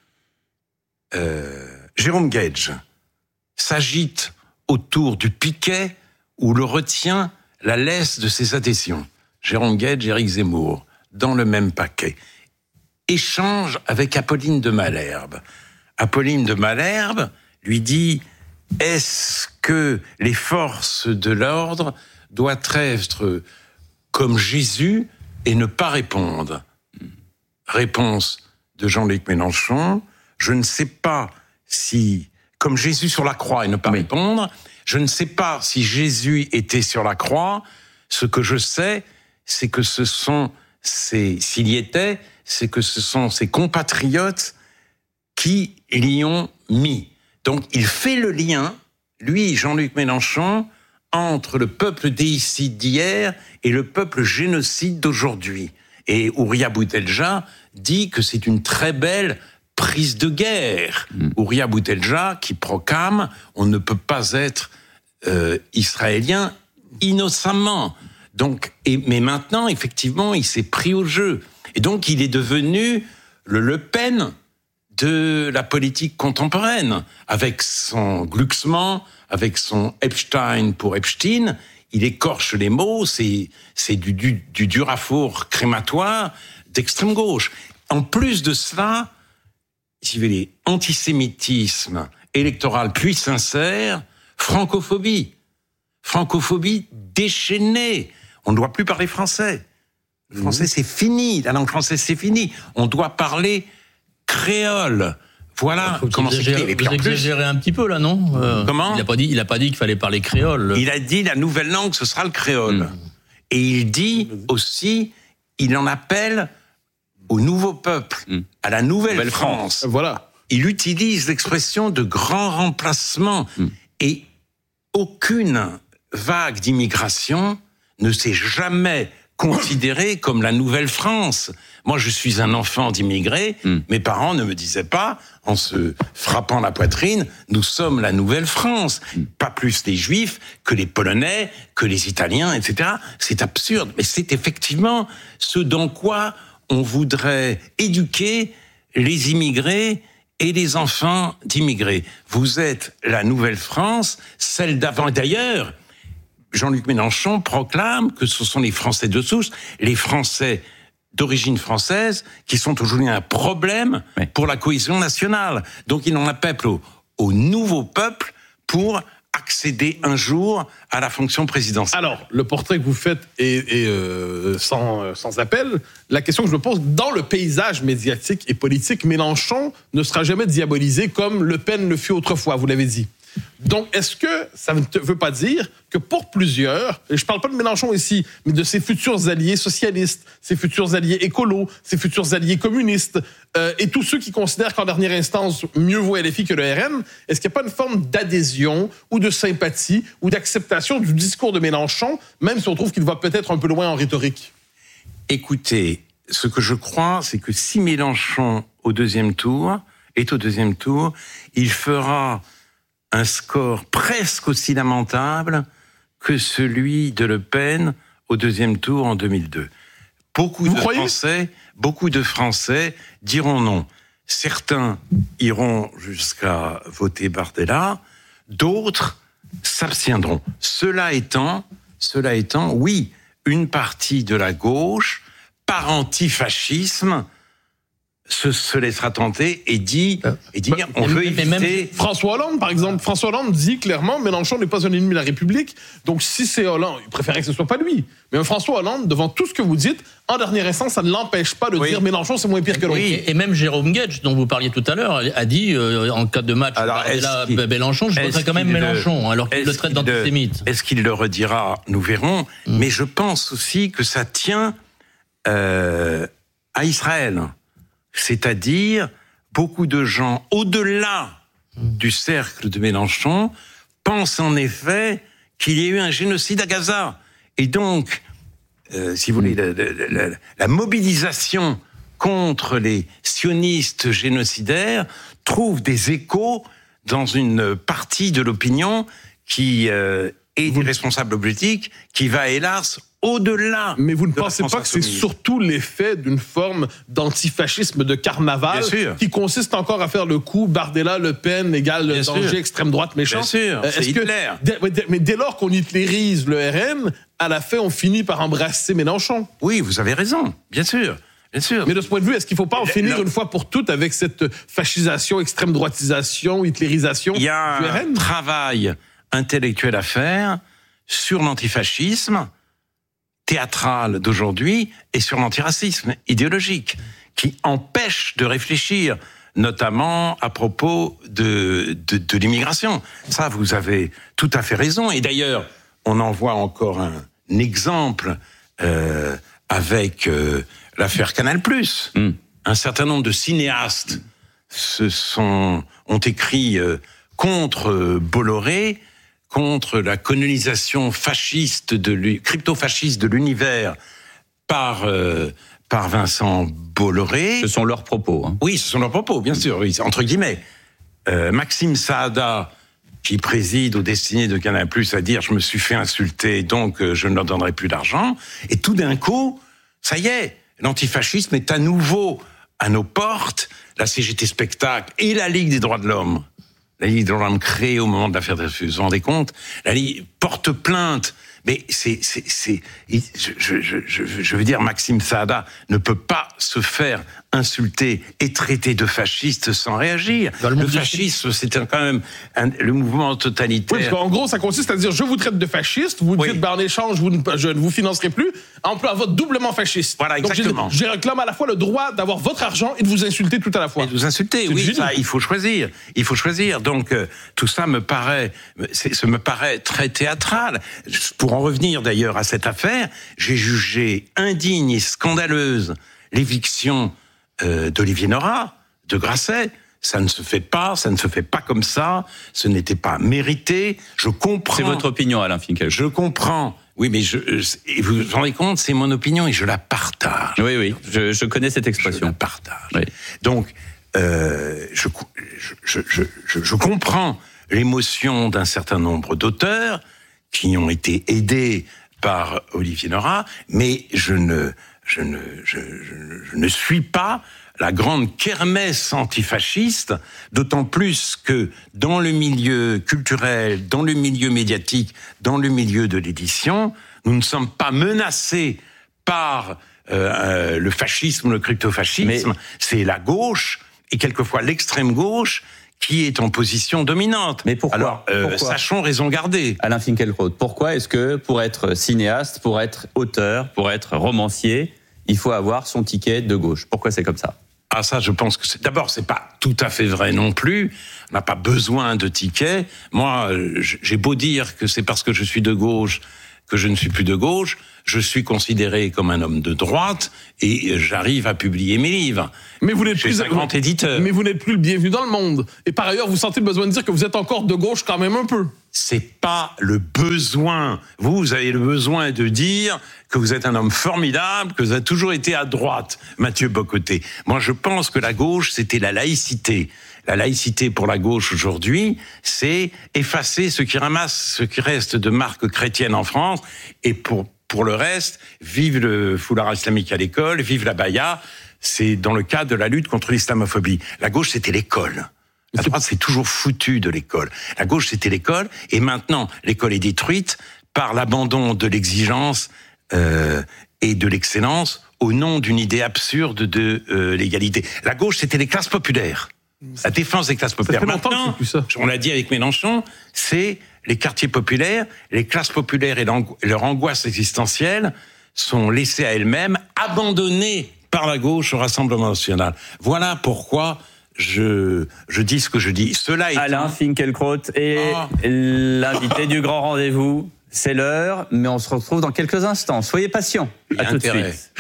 Jérôme Gage s'agite autour du piquet où le retient la laisse de ses adhésions. Jérôme Gage, Éric Zemmour, dans le même paquet. Échange avec Apolline de Malherbe. Apolline de Malherbe lui dit « Est-ce que les forces de l'ordre doivent être comme Jésus et ne pas répondre ?» Réponse de Jean-Luc Mélenchon « Je ne sais pas si, comme Jésus sur la croix et ne pas répondre, je ne sais pas si Jésus était sur la croix. Ce que je sais, c'est que s'il y était, c'est que ce sont ses compatriotes qui l'y ont mis. » Donc il fait le lien, lui, Jean-Luc Mélenchon, entre le peuple déicide d'hier et le peuple génocide d'aujourd'hui. Et Ouria Boutelja dit que c'est une très belle prise de guerre. Ouria Boutelja qui proclame « on ne peut pas être israélien innocemment ». Donc, mais maintenant, effectivement, il s'est pris au jeu. Et donc, il est devenu le Pen de la politique contemporaine. Avec son Glucksmann, avec son Epstein pour Epstein, il écorche les mots, c'est du Durafour crématoire d'extrême gauche. En plus de cela, si vous voulez, antisémitisme électoral puis sincère, francophobie déchaînée. On ne doit plus parler français. Le français, c'est fini. La langue française, c'est fini. On doit parler créole. Voilà comment c'est écrit. Vous exagérez un petit peu, là, non Comment ? Il n'a pas dit qu'il fallait parler créole. Il a dit la nouvelle langue, ce sera le créole. Et il dit aussi, il en appelle au nouveau peuple, à la nouvelle France. Voilà. Il utilise l'expression de grand remplacement. Et aucune vague d'immigration ne s'est jamais considérée comme la nouvelle France. Moi, je suis un enfant d'immigrés. Mes parents ne me disaient pas, en se frappant la poitrine, nous sommes la nouvelle France. Pas plus les Juifs que les Polonais, que les Italiens, etc. C'est absurde. Mais c'est effectivement ce dans quoi on voudrait éduquer les immigrés et les enfants d'immigrés. Vous êtes la nouvelle France, celle d'avant. Et d'ailleurs, Jean-Luc Mélenchon proclame que ce sont les Français de souche, les Français d'origine française, qui sont aujourd'hui un problème pour la cohésion nationale. Donc il en appelle au nouveau peuple pour accéder un jour à la fonction présidentielle. Alors, le portrait que vous faites est sans appel. La question que je me pose, dans le paysage médiatique et politique, Mélenchon ne sera jamais diabolisé comme Le Pen le fut autrefois, vous l'avez dit. Donc, est-ce que ça ne veut pas dire que pour plusieurs, et je ne parle pas de Mélenchon ici, mais de ses futurs alliés socialistes, ses futurs alliés écolos, ses futurs alliés communistes, et tous ceux qui considèrent qu'en dernière instance, mieux vaut LFI que le RN, est-ce qu'il n'y a pas une forme d'adhésion ou de sympathie ou d'acceptation du discours de Mélenchon, même si on trouve qu'il va peut-être un peu loin en rhétorique? Écoutez, ce que je crois, c'est que si Mélenchon est au deuxième tour, il fera un score presque aussi lamentable que celui de Le Pen au deuxième tour en 2002. Beaucoup de Français diront non. Certains iront jusqu'à voter Bardella, d'autres s'abstiendront. Cela étant, oui, une partie de la gauche, par antifascisme, se laissera tenter et dire on veut éviter... François Hollande, par exemple. François Hollande dit clairement Mélenchon n'est pas un ennemi de la République. Donc si c'est Hollande, il préférait que ce soit pas lui. Mais un François Hollande, devant tout ce que vous dites, en dernière instance, ça ne l'empêche pas de dire Mélenchon c'est moins pire que l'autre. Et même Jérôme Guedj, dont vous parliez tout à l'heure, a dit en cas de match Mélenchon, je voterai quand même Mélenchon, alors qu'il le traite d'antisémite. Est-ce qu'il le redira? Nous verrons. Mais je pense aussi que ça tient à Israël. C'est-à-dire, beaucoup de gens, au-delà du cercle de Mélenchon, pensent en effet qu'il y a eu un génocide à Gaza. Et donc, si vous voulez, la mobilisation contre les sionistes génocidaires trouve des échos dans une partie de l'opinion qui est des responsables politiques, qui va hélas au-delà. Mais vous ne pensez pas que c'est surtout l'effet d'une forme d'antifascisme de carnaval qui consiste encore à faire le coup Bardella, Le Pen égale danger, extrême droite méchant? Bien sûr, c'est Hitler. Mais dès lors qu'on hitlérise le RN, à la fin, on finit par embrasser Mélenchon. Oui, vous avez raison, bien sûr. Bien sûr. Mais de ce point de vue, est-ce qu'il ne faut pas en finir une fois pour toutes avec cette fascisation, extrême droitisation, hitlérisation du RN? Il y a un travail intellectuel à faire sur l'antifascisme théâtral d'aujourd'hui et sur l'antiracisme idéologique qui empêche de réfléchir, notamment à propos de l'immigration. Ça, vous avez tout à fait raison. Et d'ailleurs, on en voit encore un exemple avec l'affaire Canal+. Un certain nombre de cinéastes ont écrit contre Bolloré, contre la colonisation fasciste crypto-fasciste de l'univers par Vincent Bolloré. Ce sont leurs propos. Hein. Oui, ce sont leurs propos, bien sûr, oui, entre guillemets. Maxime Saada, qui préside aux destinées de Canal+, à dire « je me suis fait insulter, donc je ne leur donnerai plus d'argent ». Et tout d'un coup, ça y est, l'antifascisme est à nouveau à nos portes. La CGT Spectacle et la Ligue des droits de l'homme. La Ligue des droits de l'homme créée au moment de l'affaire Dreyfus, vous vous rendez compte? La Ligue porte plainte. Mais je veux dire, Maxime Saada ne peut pas se faire insulter et traiter de fasciste sans réagir. Le fascisme, c'était quand même le mouvement totalitaire. Oui, parce qu'en gros, ça consiste à dire, je vous traite de fasciste, vous dites, en échange, je ne vous financerai plus, emploie votre doublement fasciste. Voilà, exactement. Donc, je réclame à la fois le droit d'avoir votre argent et de vous insulter tout à la fois. Et de vous insulter, oui, ça, il faut choisir. Il faut choisir. Donc, tout ça me paraît très théâtral. Pour en revenir d'ailleurs à cette affaire, j'ai jugé indigne et scandaleuse l'éviction d'Olivier Nora, de Grasset, Ça ne se fait pas comme ça, ce n'était pas mérité, je comprends... C'est votre opinion, Alain Finkielkraut. Je comprends, oui, mais vous vous rendez compte, c'est mon opinion et je la partage. Oui, je connais cette expression. Je la partage. Oui. Donc, je comprends l'émotion d'un certain nombre d'auteurs qui ont été aidés par Olivier Nora, mais je ne suis pas la grande kermesse antifasciste, d'autant plus que dans le milieu culturel, dans le milieu médiatique, dans le milieu de l'édition, nous ne sommes pas menacés par le fascisme, le crypto-fascisme. C'est la gauche, et quelquefois l'extrême gauche, qui est en position dominante. Mais pourquoi ? Alors, sachons raison garder. Alain Finkielkraut, pourquoi est-ce que pour être cinéaste, pour être auteur, pour être romancier, il faut avoir son ticket de gauche ? Pourquoi c'est comme ça ? Ah, ça, je pense que d'abord, c'est pas tout à fait vrai non plus. On n'a pas besoin de tickets. Moi, j'ai beau dire que c'est parce que je suis de gauche que je ne suis plus de gauche. Je suis considéré comme un homme de droite et j'arrive à publier mes livres. Mais vous n'êtes plus un grand éditeur. Mais vous n'êtes plus le bienvenu dans le monde. Et par ailleurs, vous sentez le besoin de dire que vous êtes encore de gauche quand même un peu. C'est pas le besoin. Vous avez le besoin de dire que vous êtes un homme formidable, que vous avez toujours été à droite, Mathieu Bocoté. Moi, je pense que la gauche, c'était la laïcité. La laïcité pour la gauche aujourd'hui, c'est effacer ce qui reste de marque chrétienne en France. Et pour le reste, vive le foulard islamique à l'école, vive la baya. C'est dans le cadre de la lutte contre l'islamophobie. La gauche, c'était l'école. La droite, c'est toujours foutu de l'école. La gauche, c'était l'école. Et maintenant, l'école est détruite par l'abandon de l'exigence et de l'excellence au nom d'une idée absurde de l'égalité. La gauche, c'était les classes populaires. La défense des classes populaires. Maintenant, on l'a dit avec Mélenchon, c'est les quartiers populaires, les classes populaires et leur angoisse existentielle sont laissées à elles-mêmes, abandonnées par la gauche au Rassemblement national. Voilà pourquoi je dis ce que je dis. Alain Finkielkraut est l'invité du grand rendez-vous. C'est l'heure, mais on se retrouve dans quelques instants. Soyez patients. À tout de suite.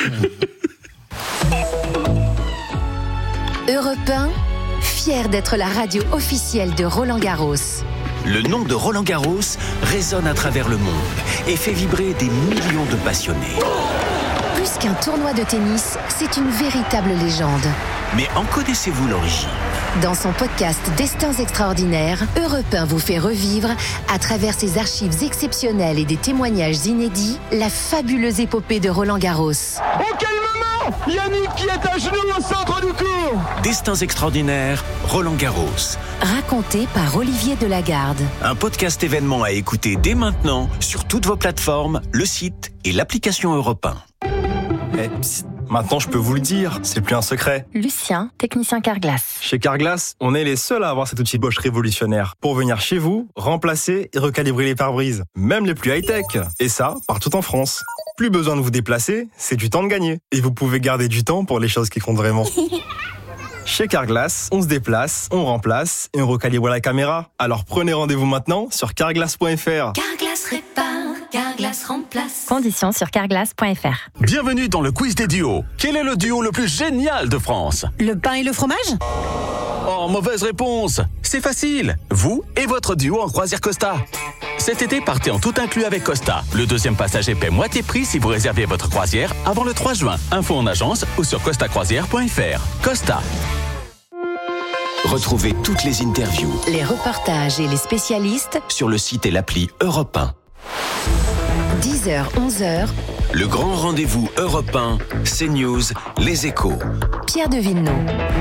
Europe 1, fier d'être la radio officielle de Roland-Garros. Le nom de Roland-Garros résonne à travers le monde et fait vibrer des millions de passionnés. Plus qu'un tournoi de tennis, c'est une véritable légende. Mais en connaissez-vous l'origine ? Dans son podcast Destins extraordinaires, Europe 1 vous fait revivre, à travers ses archives exceptionnelles et des témoignages inédits, la fabuleuse épopée de Roland-Garros. Oh, quel moment ! Yannick qui est à genoux au centre du court. Destins extraordinaires, Roland-Garros. Raconté par Olivier Delagarde. Un podcast événement à écouter dès maintenant sur toutes vos plateformes, le site et l'application Europe 1. Maintenant, je peux vous le dire, c'est plus un secret. Lucien, technicien Carglass. Chez Carglass, on est les seuls à avoir cet outil Bosch révolutionnaire pour venir chez vous, remplacer et recalibrer les pare-brises, même les plus high-tech. Et ça, partout en France. Plus besoin de vous déplacer, c'est du temps de gagner. Et vous pouvez garder du temps pour les choses qui comptent vraiment. Chez Carglass, on se déplace, on remplace et on recalibre la caméra. Alors prenez rendez-vous maintenant sur carglass.fr. Carglass répare, Carglass remplace. Conditions sur carglass.fr. Bienvenue dans le quiz des duos. Quel est le duo le plus génial de France ? Le pain et le fromage ? Oh, mauvaise réponse. C'est facile. Vous et votre duo en croisière Costa. Cet été, partez en tout inclus avec Costa. Le deuxième passager paie moitié prix si vous réservez votre croisière avant le 3 juin. Info en agence ou sur costacroisière.fr. Costa. Retrouvez toutes les interviews, les reportages et les spécialistes sur le site et l'appli Europe 1. 10h, 11h. Le grand rendez-vous Europe 1, CNews, Les Échos. Pierre de Villeneuve.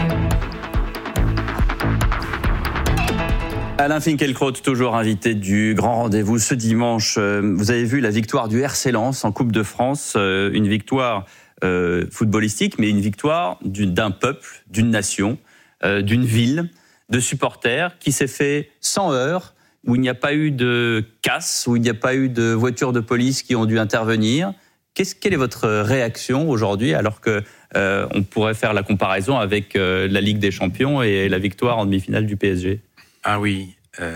Alain Finkielkraut, toujours invité du grand rendez-vous ce dimanche. Vous avez vu la victoire du RC Lens en Coupe de France, une victoire footballistique, mais une victoire d'un peuple, d'une nation, d'une ville, de supporters qui s'est fait sans heurts, où il n'y a pas eu de casse, où il n'y a pas eu de voitures de police qui ont dû intervenir. Quelle est votre réaction aujourd'hui, alors que on pourrait faire la comparaison avec la Ligue des Champions et la victoire en demi-finale du PSG ? Ah oui,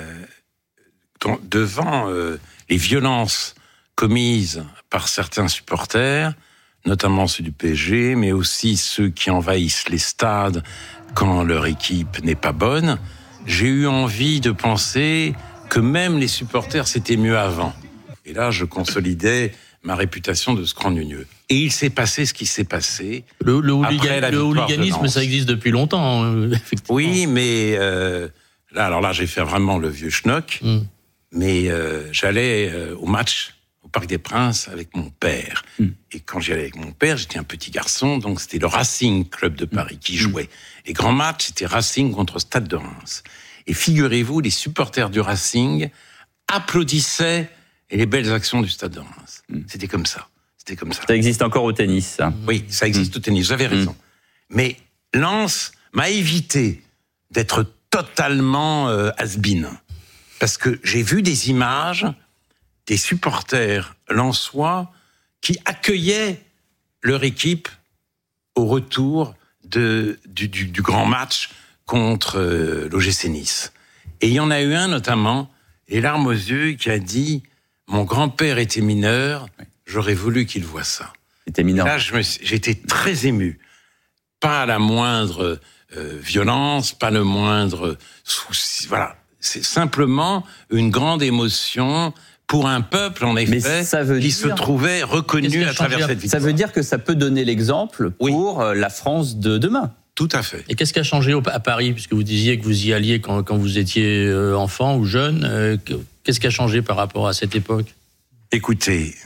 devant les violences commises par certains supporters, notamment ceux du PSG, mais aussi ceux qui envahissent les stades quand leur équipe n'est pas bonne, j'ai eu envie de penser que même les supporters, c'était mieux avant. Et là, je consolidais ma réputation de scrogneux. Et il s'est passé ce qui s'est passé. Le hooliganisme, ça existe depuis longtemps. Effectivement. Oui, mais là, j'ai fait vraiment le vieux schnock. Mais j'allais au match au Parc des Princes avec mon père. Et quand j'y allais avec mon père, j'étais un petit garçon, donc c'était le Racing Club de Paris qui jouait. Les grands matchs, c'était Racing contre Stade de Reims. Et figurez-vous, les supporters du Racing applaudissaient les belles actions du Stade de Reims. C'était comme ça. Ça existe encore au tennis, ça. Oui, ça existe au tennis, vous avez raison. Mais Lens m'a évité d'être totalement has-been. Parce que j'ai vu des images des supporters lensois qui accueillaient leur équipe au retour du grand match contre l'OGC Nice. Et il y en a eu un notamment, les larmes aux yeux, qui a dit « Mon grand-père était mineur, j'aurais voulu qu'il voie ça. » C'était mineur. Là, j'étais très ému. Pas la moindre violence, pas le moindre souci. Voilà. C'est simplement une grande émotion pour un peuple, en effet, qui se trouvait reconnu à travers cette victoire. Ça veut dire que ça peut donner l'exemple pour la France de demain. Tout à fait. Et qu'est-ce qui a changé à Paris, puisque vous disiez que vous y alliez quand vous étiez enfant ou jeune, qu'est-ce qui a changé par rapport à cette époque ? Écoutez,